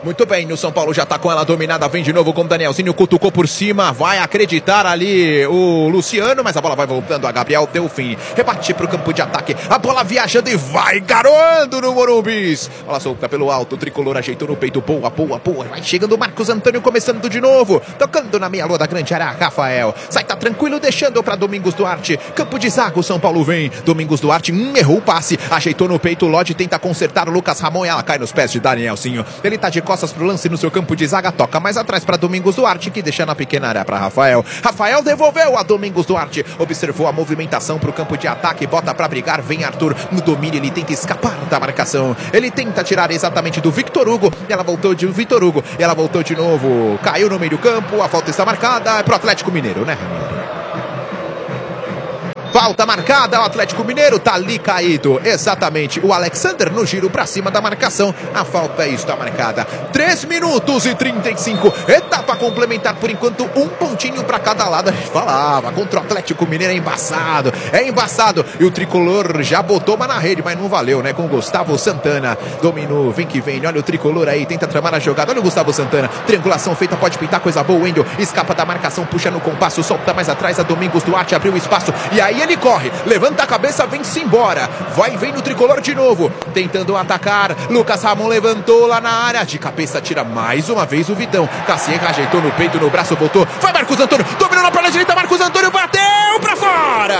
Muito bem, o São Paulo já tá com ela dominada, vem de novo com o Danielzinho, cutucou por cima, vai acreditar ali o Luciano, mas a bola vai voltando a Gabriel Delfim, rebate pro campo de ataque, a bola viajando e vai garoando no Morumbis, bola solta pelo alto, o tricolor ajeitou no peito, boa, boa, boa, vai chegando o Marcos Antônio começando de novo, tocando na meia lua da grande área, Rafael, sai, tá tranquilo, deixando pra Domingos Duarte, campo de zaga, o São Paulo vem, Domingos Duarte, hum, errou o passe, ajeitou no peito, o Lodge tenta consertar o Lucas Ramon e ela cai nos pés de Danielzinho, ele tá de costas pro lance no seu campo de zaga, toca mais atrás para Domingos Duarte, que deixa na pequena área para Rafael. Rafael devolveu a Domingos Duarte, observou a movimentação pro campo de ataque, bota para brigar, vem Arthur no domínio, ele tenta escapar da marcação, ele tenta tirar exatamente do Victor Hugo, e ela voltou de Victor Hugo, e ela voltou de novo, caiu no meio do campo, a falta está marcada, é pro Atlético Mineiro, né, Ramiro? Falta marcada, o Atlético Mineiro tá ali caído. Exatamente, o Alexander no giro pra cima da marcação. A falta está marcada. três minutos e trinta e cinco. Etapa complementar por enquanto, um pontinho pra cada lado. A gente falava, contra o Atlético Mineiro é embaçado. É embaçado. E o tricolor já botou uma na rede, mas não valeu, né? Com o Gustavo Santana. Dominou, vem que vem. Olha o tricolor aí, tenta tramar a jogada. Olha o Gustavo Santana. Triangulação feita, pode pintar, coisa boa. O Wendel escapa da marcação, puxa no compasso, solta mais atrás. A Domingos Duarte abriu espaço. E aí ele corre, levanta a cabeça, vem-se embora, vai e vem no tricolor de novo, tentando atacar, Lucas Ramon levantou lá na área, de cabeça tira mais uma vez o Vitão, Caciega ajeitou no peito, no braço, voltou, vai Marcos Antônio, dominou na perna direita, Marcos Antônio bateu pra fora!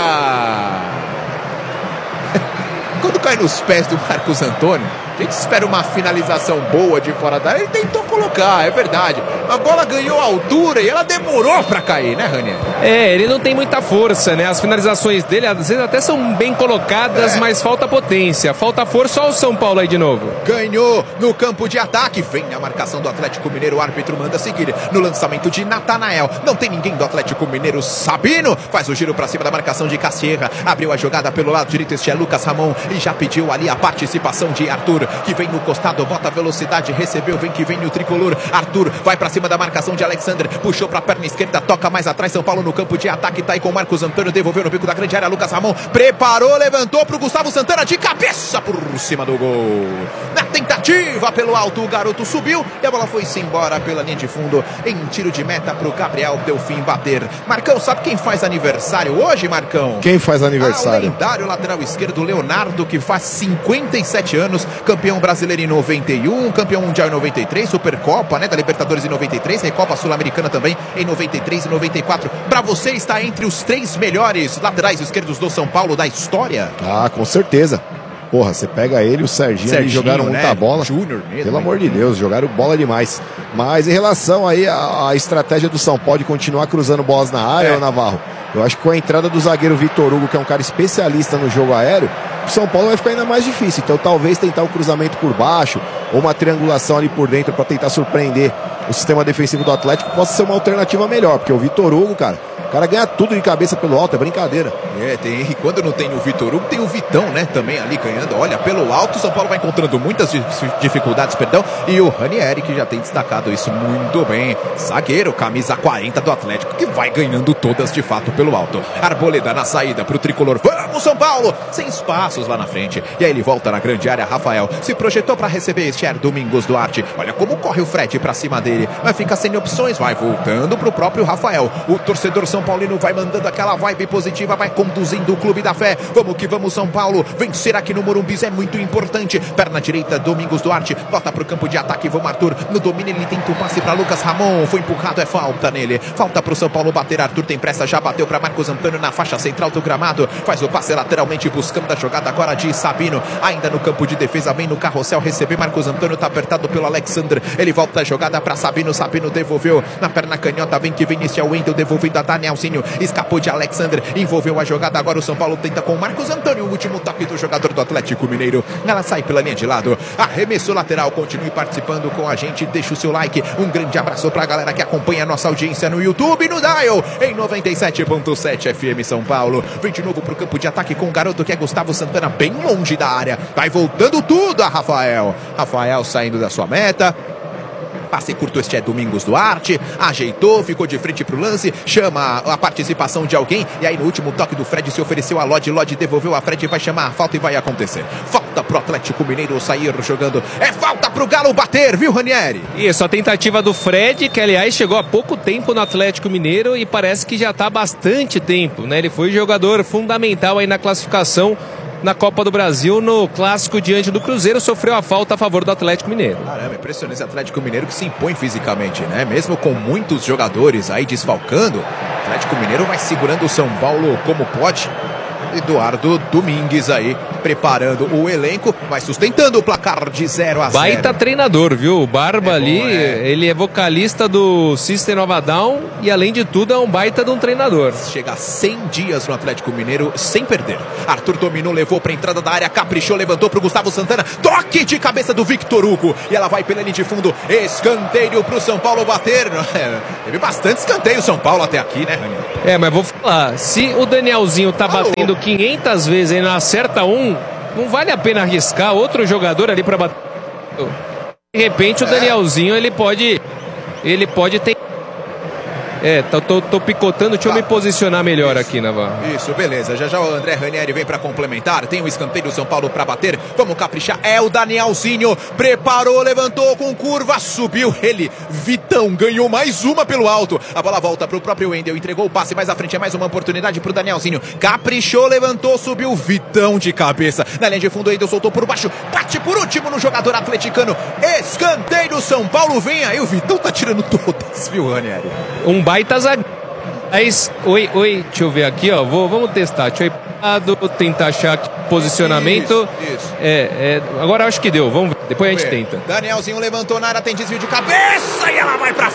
Quando cai nos pés do Marcos Antônio, a gente espera uma finalização boa de fora da área. Ele tentou colocar, é verdade. A bola ganhou altura e ela demorou pra cair, né, Ranieri? É, ele não tem muita força, né? As finalizações dele, às vezes, até são bem colocadas, é. mas falta potência, falta força. Olha o São Paulo aí de novo. Ganhou no campo de ataque. Vem a marcação do Atlético Mineiro. O árbitro manda seguir no lançamento de Natanael. Não tem ninguém do Atlético Mineiro. Sabino faz o giro pra cima da marcação de Caciega. Abriu a jogada pelo lado direito. Este é Lucas Ramon e já pediu ali a participação de Arthur, que vem no costado, bota velocidade, recebeu, vem que vem o tricolor. Arthur vai pra cima da marcação de Alexander, puxou pra perna esquerda, toca mais atrás, São Paulo no campo de ataque, tá aí com Marcos Antônio, devolveu no bico da grande área, Lucas Ramon preparou, levantou pro Gustavo Santana de cabeça por cima do gol. Na tentativa pelo alto, o garoto subiu e a bola foi-se embora pela linha de fundo, em tiro de meta pro Gabriel Delfim bater. Marcão, sabe quem faz aniversário hoje, Marcão? Quem faz aniversário? Ah, o lendário lateral esquerdo Leonardo, que faz cinquenta e sete anos, campeão brasileiro em noventa e um, campeão mundial em noventa e três, Supercopa, né, da Libertadores em noventa e três, Recopa Sul-Americana também em noventa e três e noventa e quatro. Pra você está entre os três melhores laterais esquerdos do São Paulo da história? Ah, com certeza. Porra, você pega ele e o Serginho, Serginho ali, jogaram muita né? bola. Júnior mesmo. Pelo amor de Deus, jogaram bola demais. Mas em relação aí à, à estratégia do São Paulo de continuar cruzando bolas na área, é. Navarro, eu acho que com a entrada do zagueiro Vitor Hugo, que é um cara especialista no jogo aéreo, o São Paulo vai ficar ainda mais difícil. Então talvez tentar um cruzamento por baixo ou uma triangulação ali por dentro para tentar surpreender o sistema defensivo do Atlético possa ser uma alternativa melhor, porque o Vitor Hugo, cara, o cara ganha tudo de cabeça pelo alto, é brincadeira. É, tem, e quando não tem o Vitor Hugo, tem o Vitão, né, também ali ganhando. Olha, pelo alto, o São Paulo vai encontrando muitas dificuldades, perdão, e o Ranieri, que já tem destacado isso muito bem. Zagueiro, camisa quarenta do Atlético, que vai ganhando todas de fato pelo alto. Arboleda na saída pro tricolor. Vamos, São Paulo! Sem espaços lá na frente. E aí ele volta na grande área, Rafael se projetou para receber este é Domingos Duarte. Olha como corre o Fred pra cima dele. Mas fica sem opções, vai voltando pro próprio Rafael. O torcedor São Paulino vai mandando aquela vibe positiva, vai conduzindo o Clube da Fé. Vamos que vamos, São Paulo. Vencer aqui no Morumbis é muito importante. Perna direita, Domingos Duarte. Volta pro campo de ataque, vamos Arthur. No domínio ele tenta o passe para Lucas Ramon. Foi empurrado, é falta nele. Falta pro São Paulo bater. Arthur tem pressa, já bateu para Marcos Antônio na faixa central do gramado. Faz o passe lateralmente buscando a jogada agora de Sabino. Ainda no campo de defesa, vem no carrossel receber Marcos Antônio, tá apertado pelo Alexander. Ele volta a jogada para Sabino. Sabino devolveu na perna canhota. Vem que vem esse é o Wendel devolvendo a Danielzinho. Escapou de Alexander, envolveu a jogada. Agora o São Paulo tenta com Marcos Antônio. O último toque do jogador do Atlético Mineiro. Ela sai pela linha de lado. Arremesso lateral. Continue participando com a gente. Deixa o seu like. Um grande abraço pra galera que acompanha a nossa audiência no YouTube e no Dial em noventa e sete ponto sete F M São Paulo. Vem de novo pro campo de ataque com o garoto que é Gustavo Santana, bem longe da área. Vai voltando tudo a Rafael. Rafael saindo da sua meta. Passe curto, este é Domingos Duarte. Ajeitou, ficou de frente pro lance. Chama a participação de alguém. E aí no último toque do Fred se ofereceu a Lodge. Lodge devolveu a Fred. Vai chamar a falta e vai acontecer. Falta pro pro Atlético Mineiro sair jogando. É falta pro Galo bater, viu, Ranieri? Isso, a tentativa do Fred, que aliás chegou há pouco tempo no Atlético Mineiro e parece que já está há bastante tempo, né? Ele foi jogador fundamental aí na classificação na Copa do Brasil, no clássico diante do Cruzeiro, sofreu a falta a favor do Atlético Mineiro. Caramba, impressionante esse Atlético Mineiro que se impõe fisicamente, né? Mesmo com muitos jogadores aí desfalcando, o Atlético Mineiro vai segurando o São Paulo como pode. Eduardo Domingues aí preparando o elenco, vai sustentando o placar de zero a zero. Baita treinador, viu? O Barba é ali, bom, é. Ele é vocalista do System of a Down e além de tudo é um baita de um treinador. Chega a cem dias no Atlético Mineiro sem perder. Arthur dominou, levou para entrada da área, caprichou, levantou para o Gustavo Santana, toque de cabeça do Victor Hugo e ela vai pela linha de fundo, escanteio para o São Paulo bater. É, teve bastante escanteio São Paulo até aqui, né, Ranieri? É, mas vou falar, se o Danielzinho tá Alô. batendo quinhentas vezes e não acerta um, não vale a pena arriscar outro jogador ali para bater. De repente o Danielzinho ele pode ele pode ter. É, tô, tô, tô picotando, deixa tá. eu me posicionar melhor Isso. aqui, Navarro. Isso, beleza. Já já o André Ranieri vem pra complementar. Tem o escanteio do São Paulo pra bater. Vamos caprichar. É o Danielzinho. Preparou, levantou com curva, subiu ele. Vitão ganhou mais uma pelo alto. A bola volta pro próprio Wendel. Entregou o passe mais à frente. É mais uma oportunidade pro Danielzinho. Caprichou, levantou, subiu. Vitão de cabeça. Na linha de fundo, o Wendel soltou por baixo. Bate por último no jogador atleticano. Escanteio do São Paulo. Vem aí. O Vitão tá tirando todas, viu, Ranieri? Um baita zagueiro. Mas, oi, oi, deixa eu ver aqui, ó. Vou, vamos testar. Deixa eu ir, tentar achar aqui posicionamento. Isso, isso. É, é, agora eu acho que deu. Vamos ver. Depois a gente tenta. Danielzinho levantou na área, tem desvio de cabeça e ela vai pra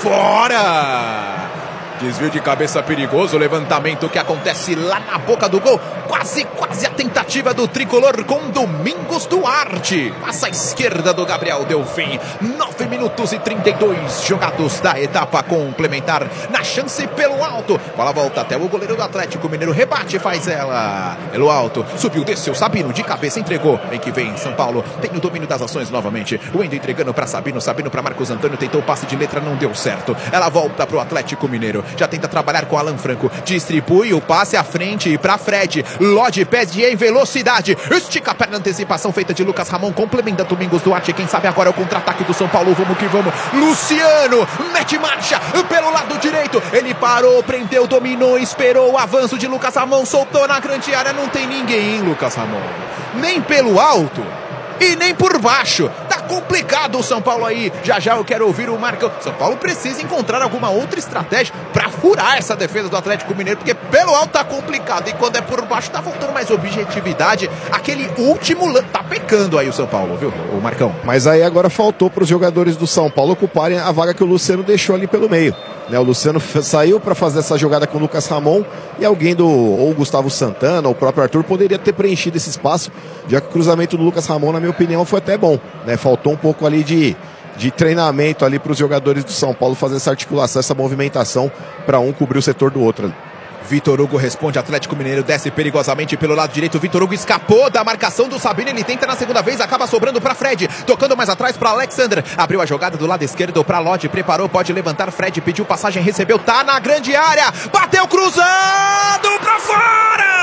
fora. Desvio de cabeça perigoso, levantamento que acontece lá na boca do gol. Quase, quase a tentativa do tricolor com Domingos Duarte. Passa à esquerda do Gabriel Delfim. nove minutos e trinta e dois jogados da etapa complementar. Na chance pelo alto. Bola volta até o goleiro do Atlético Mineiro. Rebate, faz ela pelo alto. Subiu, desceu. Sabino de cabeça entregou. Vem que vem São Paulo. Tem o domínio das ações novamente. O Wendel entregando para Sabino. Sabino para Marcos Antônio. Tentou o passe de letra, não deu certo. Ela volta para o Atlético Mineiro. Já tenta trabalhar com Alan Franco. Distribui o passe à frente para Fred. Lodi pede em velocidade. Estica a perna, antecipação feita de Lucas Ramon. Complementa Domingos Duarte. Quem sabe agora é o contra-ataque do São Paulo. Vamos que vamos. Luciano mete marcha pelo lado direito. Ele parou, prendeu, dominou, esperou o avanço de Lucas Ramon. Soltou na grande área. Não tem ninguém, hein, Lucas Ramon? Nem pelo alto e nem por baixo. Tá complicado o São Paulo aí. Já já eu quero ouvir o Marcão. São Paulo precisa encontrar alguma outra estratégia pra furar essa defesa do Atlético Mineiro, porque pelo alto tá complicado e quando é por baixo tá faltando mais objetividade. Aquele último lance tá pecando aí o São Paulo, viu, o Marcão? Mas aí agora faltou pros jogadores do São Paulo ocuparem a vaga que o Luciano deixou ali pelo meio. Né, o Luciano saiu para fazer essa jogada com o Lucas Ramon e alguém do ou o Gustavo Santana ou o próprio Arthur poderia ter preenchido esse espaço, já que o cruzamento do Lucas Ramon, na minha opinião, foi até bom, né? Faltou um pouco ali de, de treinamento ali para os jogadores do São Paulo fazer essa articulação, essa movimentação para um cobrir o setor do outro ali. Vitor Hugo responde, Atlético Mineiro desce perigosamente pelo lado direito. Vitor Hugo escapou da marcação do Sabino. Ele tenta na segunda vez, acaba sobrando para Fred. Tocando mais atrás para Alexander. Abriu a jogada do lado esquerdo para Lodi. Preparou, pode levantar. Fred pediu passagem, recebeu. Tá na grande área. Bateu cruzado para fora.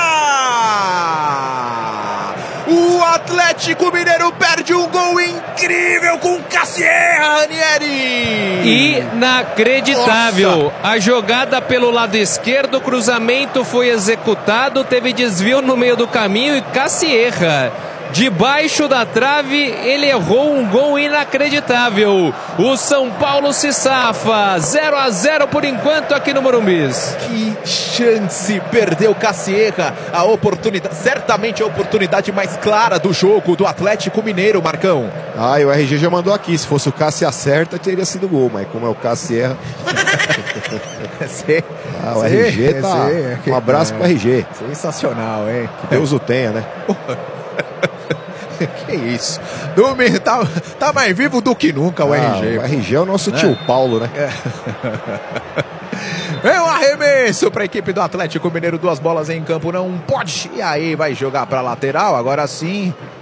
O Atlético Mineiro perde um gol incrível com Cassierra, Ranieri. Inacreditável. Nossa. A jogada pelo lado esquerdo, cruzamento foi executado, teve desvio no meio do caminho e Cassierra, debaixo da trave, ele errou um gol inacreditável. O São Paulo se safa. zero a zero por enquanto aqui no Morumbi. Que chance perdeu Cassierra. A oportunidade, certamente a oportunidade mais clara do jogo do Atlético Mineiro, Marcão. Ah, e o R G já mandou aqui. Se fosse o Cássio acerta, teria sido gol. Mas como é o Cassierra... ah, o R G tá... Um abraço pro R G. Sensacional, hein? Que Deus o tenha, né? Que isso? Domingo tá, tá mais vivo do que nunca o ah, R G. O R G é o nosso né? tio Paulo, né? É. É um arremesso para a equipe do Atlético Mineiro. Duas bolas em campo, não pode. E aí vai jogar para lateral. Agora sim,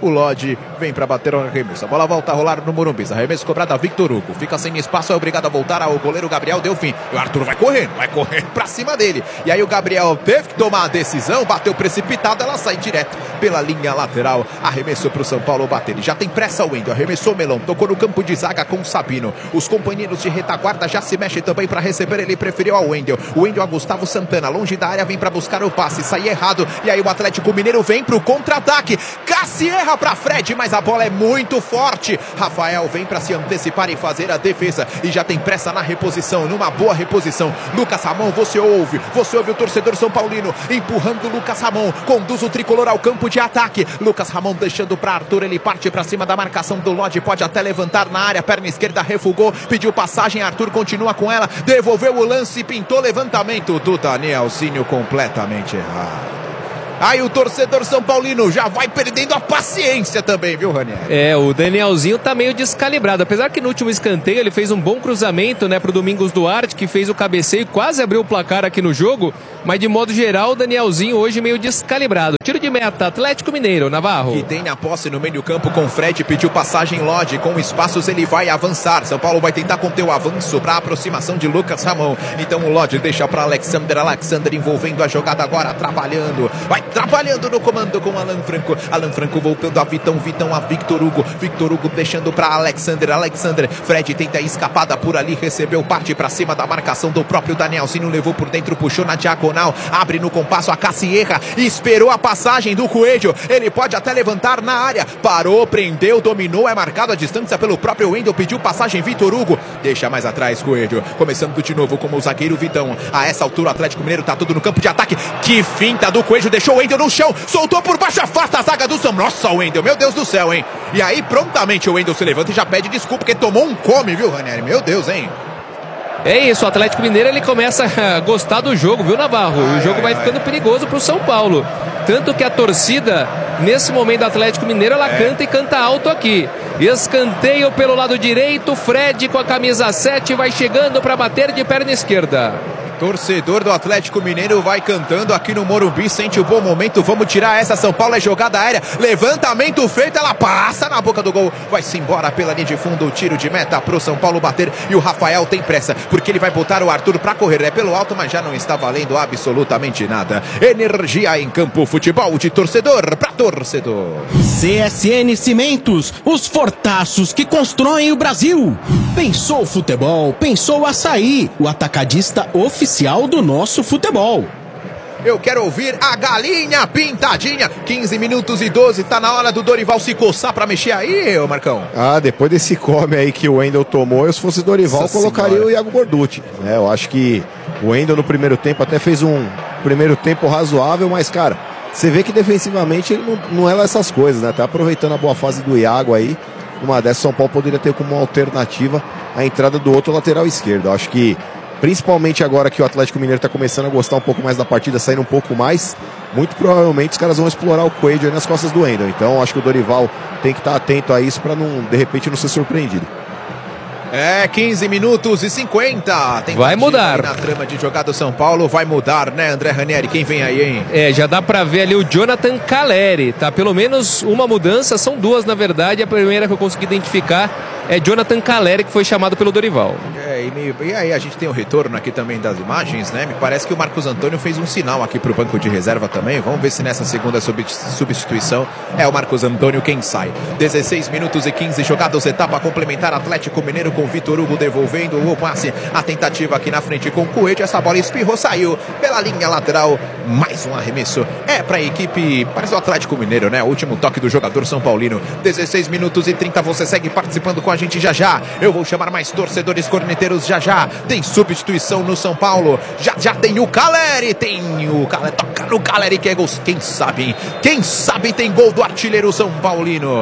O Lodge vem para bater o arremesso. A bola volta a rolar no Morumbi. Arremesso cobrado a Victor Hugo. Fica sem espaço, é obrigado a voltar ao goleiro Gabriel. Deu fim. E o Arthur vai correndo, vai correndo pra cima dele. E aí o Gabriel teve que tomar a decisão, bateu precipitado, ela sai direto pela linha lateral. Arremesso pro São Paulo bater. Ele já tem pressa o Wendel. Arremessou o Melão. Tocou no campo de zaga com o Sabino. Os companheiros de retaguarda já se mexem também para receber. Ele preferiu ao Wendel. O Wendel a Gustavo Santana. Longe da área, vem para buscar o passe. Sai errado. E aí o Atlético Mineiro vem pro contra-ataque. Cassi erra para Fred, mas a bola é muito forte. Rafael vem para se antecipar e fazer a defesa. E já tem pressa na reposição. Numa boa reposição. Lucas Ramon, você ouve. Você ouve o torcedor São Paulino empurrando Lucas Ramon. Conduz o tricolor ao campo de ataque. Lucas Ramon deixando para Arthur. Ele parte para cima da marcação do Lodge. Pode até levantar na área. Perna esquerda refugou. Pediu passagem. Arthur continua com ela. Devolveu o lance. Pintou levantamento do Danielzinho completamente errado. Aí o torcedor São Paulino já vai perdendo a paciência também, viu, Ranieri? É, o Danielzinho tá meio descalibrado. Apesar que no último escanteio ele fez um bom cruzamento, né, pro Domingos Duarte, que fez o cabeceio e quase abriu o placar aqui no jogo. Mas de modo geral, o Danielzinho hoje meio descalibrado. Tiro de meta, Atlético Mineiro, Navarro. Que tem a posse no meio do campo com Fred, pediu passagem Lodge. Com espaços ele vai avançar. São Paulo vai tentar conter o avanço para a aproximação de Lucas Ramon. Então o Lodge deixa para Alexander. Alexander envolvendo a jogada agora, trabalhando. Vai trabalhando no comando com Alan Franco. Alan Franco voltando a Vitão. Vitão a Victor Hugo. Victor Hugo deixando para Alexander. Alexander. Fred tenta a escapada por ali. Recebeu parte para cima da marcação do próprio Danielzinho. Levou por dentro, puxou na diagonal. Abre no compasso a Cassierra. Esperou a passagem do Coelho. Ele pode até levantar na área. Parou, prendeu, dominou. É marcado a distância pelo próprio Wendel. Pediu passagem Vitor Hugo. Deixa mais atrás Coelho. Começando de novo como o zagueiro Vitão. A essa altura o Atlético Mineiro tá tudo no campo de ataque. Que finta do Coelho. Deixou o Wendel no chão. Soltou por baixo. Afasta a zaga do São. Nossa, o Wendel. Meu Deus do céu, hein? E aí prontamente o Wendel se levanta e já pede desculpa porque tomou um come, viu, Ranieri? Meu Deus, hein? É isso, o Atlético Mineiro ele começa a gostar do jogo, viu, Navarro? Ai, o jogo ai, vai ai. ficando perigoso pro São Paulo. Tanto que a torcida, nesse momento do Atlético Mineiro, ela é. canta e canta alto aqui. Escanteio pelo lado direito, Fred com a camisa sete vai chegando para bater de perna esquerda. Torcedor do Atlético Mineiro vai cantando aqui no Morumbi, sente o bom momento, vamos tirar essa. São Paulo é jogada aérea, levantamento feito, ela passa na boca do gol, vai-se embora pela linha de fundo, o tiro de meta pro São Paulo bater, e o Rafael tem pressa, porque ele vai botar o Arthur pra correr, é pelo alto, mas já não está valendo absolutamente nada. Energia em campo, futebol de torcedor pra torcedor. C S N Cimentos, os fortaços que constroem o Brasil. Pensou futebol, pensou açaí, o atacadista oficial do nosso futebol. Eu quero ouvir a galinha pintadinha. quinze minutos e doze, tá na hora do Dorival se coçar pra mexer aí, ô Marcão. Ah, depois desse come aí que o Wendel tomou, eu se fosse Dorival, Nossa colocaria senhora. o Iago Borducci. É, eu acho que o Wendel no primeiro tempo até fez um primeiro tempo razoável, mas, cara, você vê que defensivamente ele não, não é essas coisas, né? Tá aproveitando a boa fase do Iago aí. Uma dessas, São Paulo poderia ter como alternativa a entrada do outro lateral esquerdo. Eu acho que, principalmente agora que o Atlético Mineiro está começando a gostar um pouco mais da partida, saindo um pouco mais, muito provavelmente os caras vão explorar o Coelho aí nas costas do Wendel. Então acho que o Dorival tem que estar atento a isso para não, de repente, não ser surpreendido. É, quinze minutos e cinquenta. Tem vai mudar. Na trama de jogar do São Paulo, vai mudar, né, André Ranieri? Quem vem aí, hein? É, já dá pra ver ali o Jonathan Caleri, tá? Pelo menos uma mudança, são duas na verdade. A primeira que eu consegui identificar é Jonathan Caleri, que foi chamado pelo Dorival. É, e, meio, e aí a gente tem o retorno aqui também das imagens, né? Me parece que o Marcos Antônio fez um sinal aqui pro banco de reserva também. Vamos ver se nessa segunda substituição é o Marcos Antônio quem sai. dezesseis minutos e quinze jogados, etapa complementar, Atlético Mineiro com Vitor Hugo devolvendo o passe. A tentativa aqui na frente com o Coelho, essa bola espirrou, saiu pela linha lateral. Mais um arremesso. É pra equipe, parece o Atlético Mineiro, né? O último toque do jogador São Paulino. dezesseis minutos e trinta, você segue participando com a gente já já. Eu vou chamar mais torcedores corneteiros já já. Tem substituição no São Paulo. Já já tem o Caleri. Tem o Caleri. Toca no Caleri que é gol. Quem sabe, hein? Quem sabe tem gol do artilheiro São Paulino.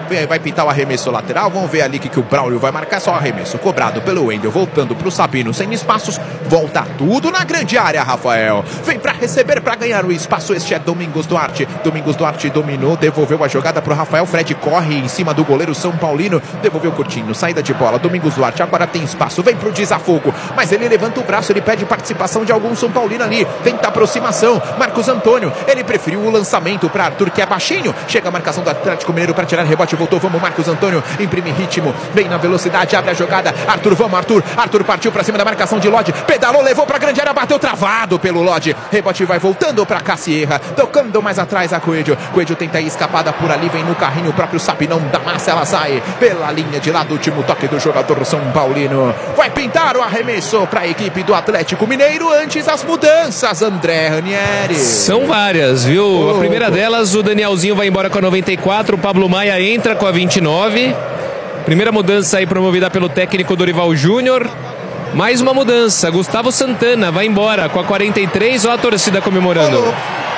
vai pintar o arremesso lateral. Vamos ver ali que, que o Braulio vai marcar. Só o arremesso cobrado pelo Wendel, voltando pro Sabino, sem espaços. Volta tudo na grande área, Rafael. Vem pra receber, pra ganhar o espaço. Este é Domingos Duarte. Domingos Duarte dominou, devolveu a jogada pro Rafael. Fred corre em cima do goleiro São Paulino. Devolveu curtinho, saída de bola. Domingos Duarte agora tem espaço. Vem pro desafogo. Mas ele levanta o braço, ele pede participação de algum São Paulino ali. Tenta aproximação. Marcos Antônio, ele preferiu o lançamento pra Arthur, que é baixinho. Chega a marcação do Atlético Mineiro pra tirar rebote. Voltou, vamos, Marcos Antônio. Imprime ritmo, vem na velocidade, abre a jogada. Arthur, vamos, Arthur. Arthur partiu pra cima da marcação de Lodge. Pedalou, levou pra grande área, bateu travado pelo Lodge. Rebote vai voltando pra Cassierra. Tocando mais atrás a Coelho. Coelho tenta ir escapada por ali, vem no carrinho. O próprio Sapinão da massa, ela sai pela linha de lado. Último toque do jogador São Paulino. Vai pintar o arremesso pra equipe do Atlético Mineiro. Antes as mudanças, André Ranieri. São várias, viu? Oh, a primeira delas, o Danielzinho vai embora com a noventa e quatro. O Pablo Maia entra com a vinte e nove. Primeira mudança aí promovida pelo técnico Dorival Júnior. Mais uma mudança, Gustavo Santana vai embora com a quarenta e três. Olha a torcida comemorando.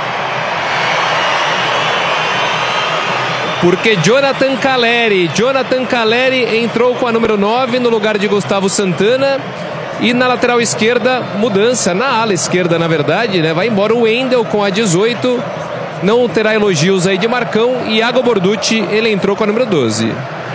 Porque Jonathan Caleri, Jonathan Caleri entrou com a número nove no lugar de Gustavo Santana. E na lateral esquerda, mudança, na ala esquerda na verdade, né? Vai embora o Wendel com a dezoito. Não terá elogios aí de Marcão. E Iago Borducci, ele entrou com a número doze.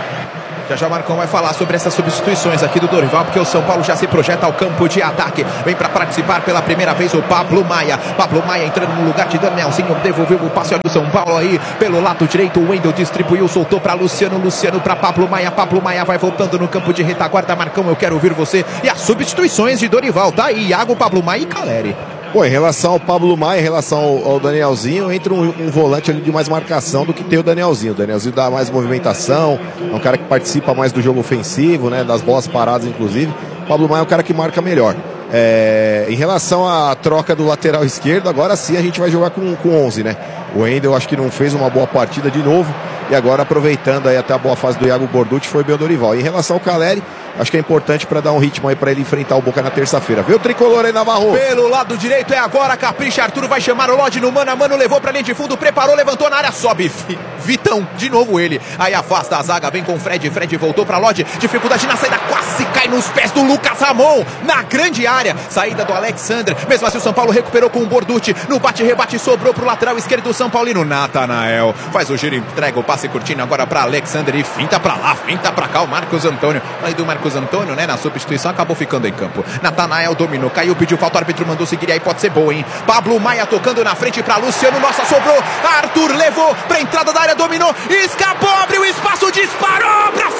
Já já Marcão vai falar sobre essas substituições aqui do Dorival, porque o São Paulo já se projeta ao campo de ataque. Vem para participar pela primeira vez o Pablo Maia. Pablo Maia entrando no lugar de Danielzinho, devolveu o passe do São Paulo aí pelo lado direito. O Wendel distribuiu, soltou para Luciano, Luciano para Pablo Maia. Pablo Maia vai voltando no campo de retaguarda. Marcão, eu quero ouvir você. E as substituições de Dorival, tá aí, Iago, Pablo Maia e Caleri. Pô, em relação ao Pablo Maia, em relação ao, ao Danielzinho, entra um, um volante ali de mais marcação do que tem o Danielzinho. O Danielzinho dá mais movimentação, é um cara que participa mais do jogo ofensivo, né, das bolas paradas, inclusive. O Pablo Maia é um cara que marca melhor. É, em relação à troca do lateral esquerdo, agora sim a gente vai jogar com, com onze, né? O Wendel acho que não fez uma boa partida de novo. E agora, aproveitando aí até a boa fase do Iago Borducci, foi bem o Dorival. E em relação ao Caleri, acho que é importante para dar um ritmo aí para ele enfrentar o Boca na terça-feira. Vê o tricolor aí, Navarro. Pelo lado direito é agora, capricha. Arthur vai chamar o Lodge no mano a mano, levou pra linha de fundo, preparou, levantou na área, sobe. Vitão, de novo ele. Aí afasta a zaga, vem com o Fred. Fred voltou pra Lodge. Dificuldade na saída, quase cai nos pés do Lucas Ramon. Na grande área, saída do Alexandre. Mesmo assim, o São Paulo recuperou com o Borducci. No bate-rebate, sobrou pro lateral esquerdo do São Paulino. Natanael faz o giro, entrega o passe curtinho agora pra Alexandre. E finta pra lá, finta pra cá o Marcos Antônio. Aí do Marcos Antônio, né? Na substituição, acabou ficando em campo. Natanael dominou, caiu, pediu falta, o árbitro mandou seguir. Aí pode ser boa, hein? Pablo Maia tocando na frente pra Luciano. Nossa, sobrou. Arthur levou pra entrada da área, dominou. Escapou, abriu espaço, disparou pra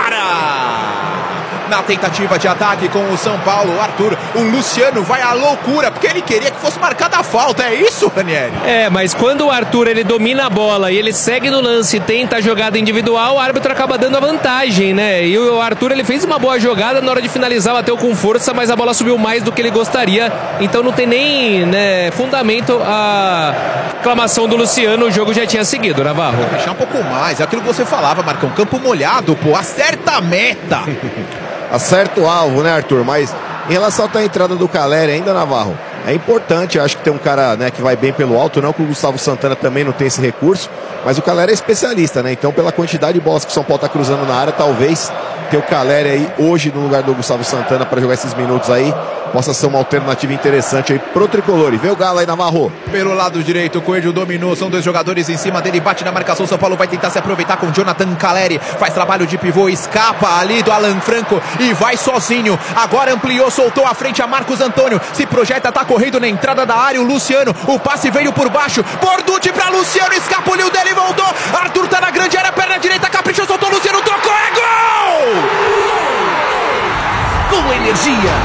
fora! Na tentativa de ataque com o São Paulo, Arthur, o Luciano vai à loucura, porque ele queria que fosse marcada a falta, é isso, Ranieri? É, mas quando o Arthur ele domina a bola e ele segue no lance e tenta a jogada individual, o árbitro acaba dando a vantagem, né? E o Arthur ele fez uma boa jogada, na hora de finalizar bateu com força, mas a bola subiu mais do que ele gostaria, então não tem nem, né, fundamento a reclamação do Luciano, o jogo já tinha seguido, Navarro. Vou deixar um pouco mais, é aquilo que você falava, Marcão, campo molhado, pô, acerta a meta. Acerta o alvo, né, Arthur? Mas em relação à entrada do Caleri ainda, Navarro, é importante, eu acho que tem um cara, né, que vai bem pelo alto, não que o Gustavo Santana também não tem esse recurso, mas o Caleri é especialista, né? Então, pela quantidade de bolas que o São Paulo tá cruzando na área, talvez ter o Caleri aí hoje no lugar do Gustavo Santana para jogar esses minutos aí possa ser uma alternativa interessante aí pro tricolor. E vê o Galo aí, Navarro. Pelo lado direito, o Coelho dominou, são dois jogadores em cima dele, bate na marcação, São Paulo vai tentar se aproveitar com Jonathan Caleri, faz trabalho de pivô, escapa ali do Alan Franco e vai sozinho, agora ampliou, soltou a frente a Marcos Antônio, se projeta, tá correndo na entrada da área, o Luciano, o passe veio por baixo, Borducci pra Luciano, escapuliu dele, voltou, Arthur tá na grande área, perna direita, caprichou, soltou, Luciano, trocou, é gol! Com energia,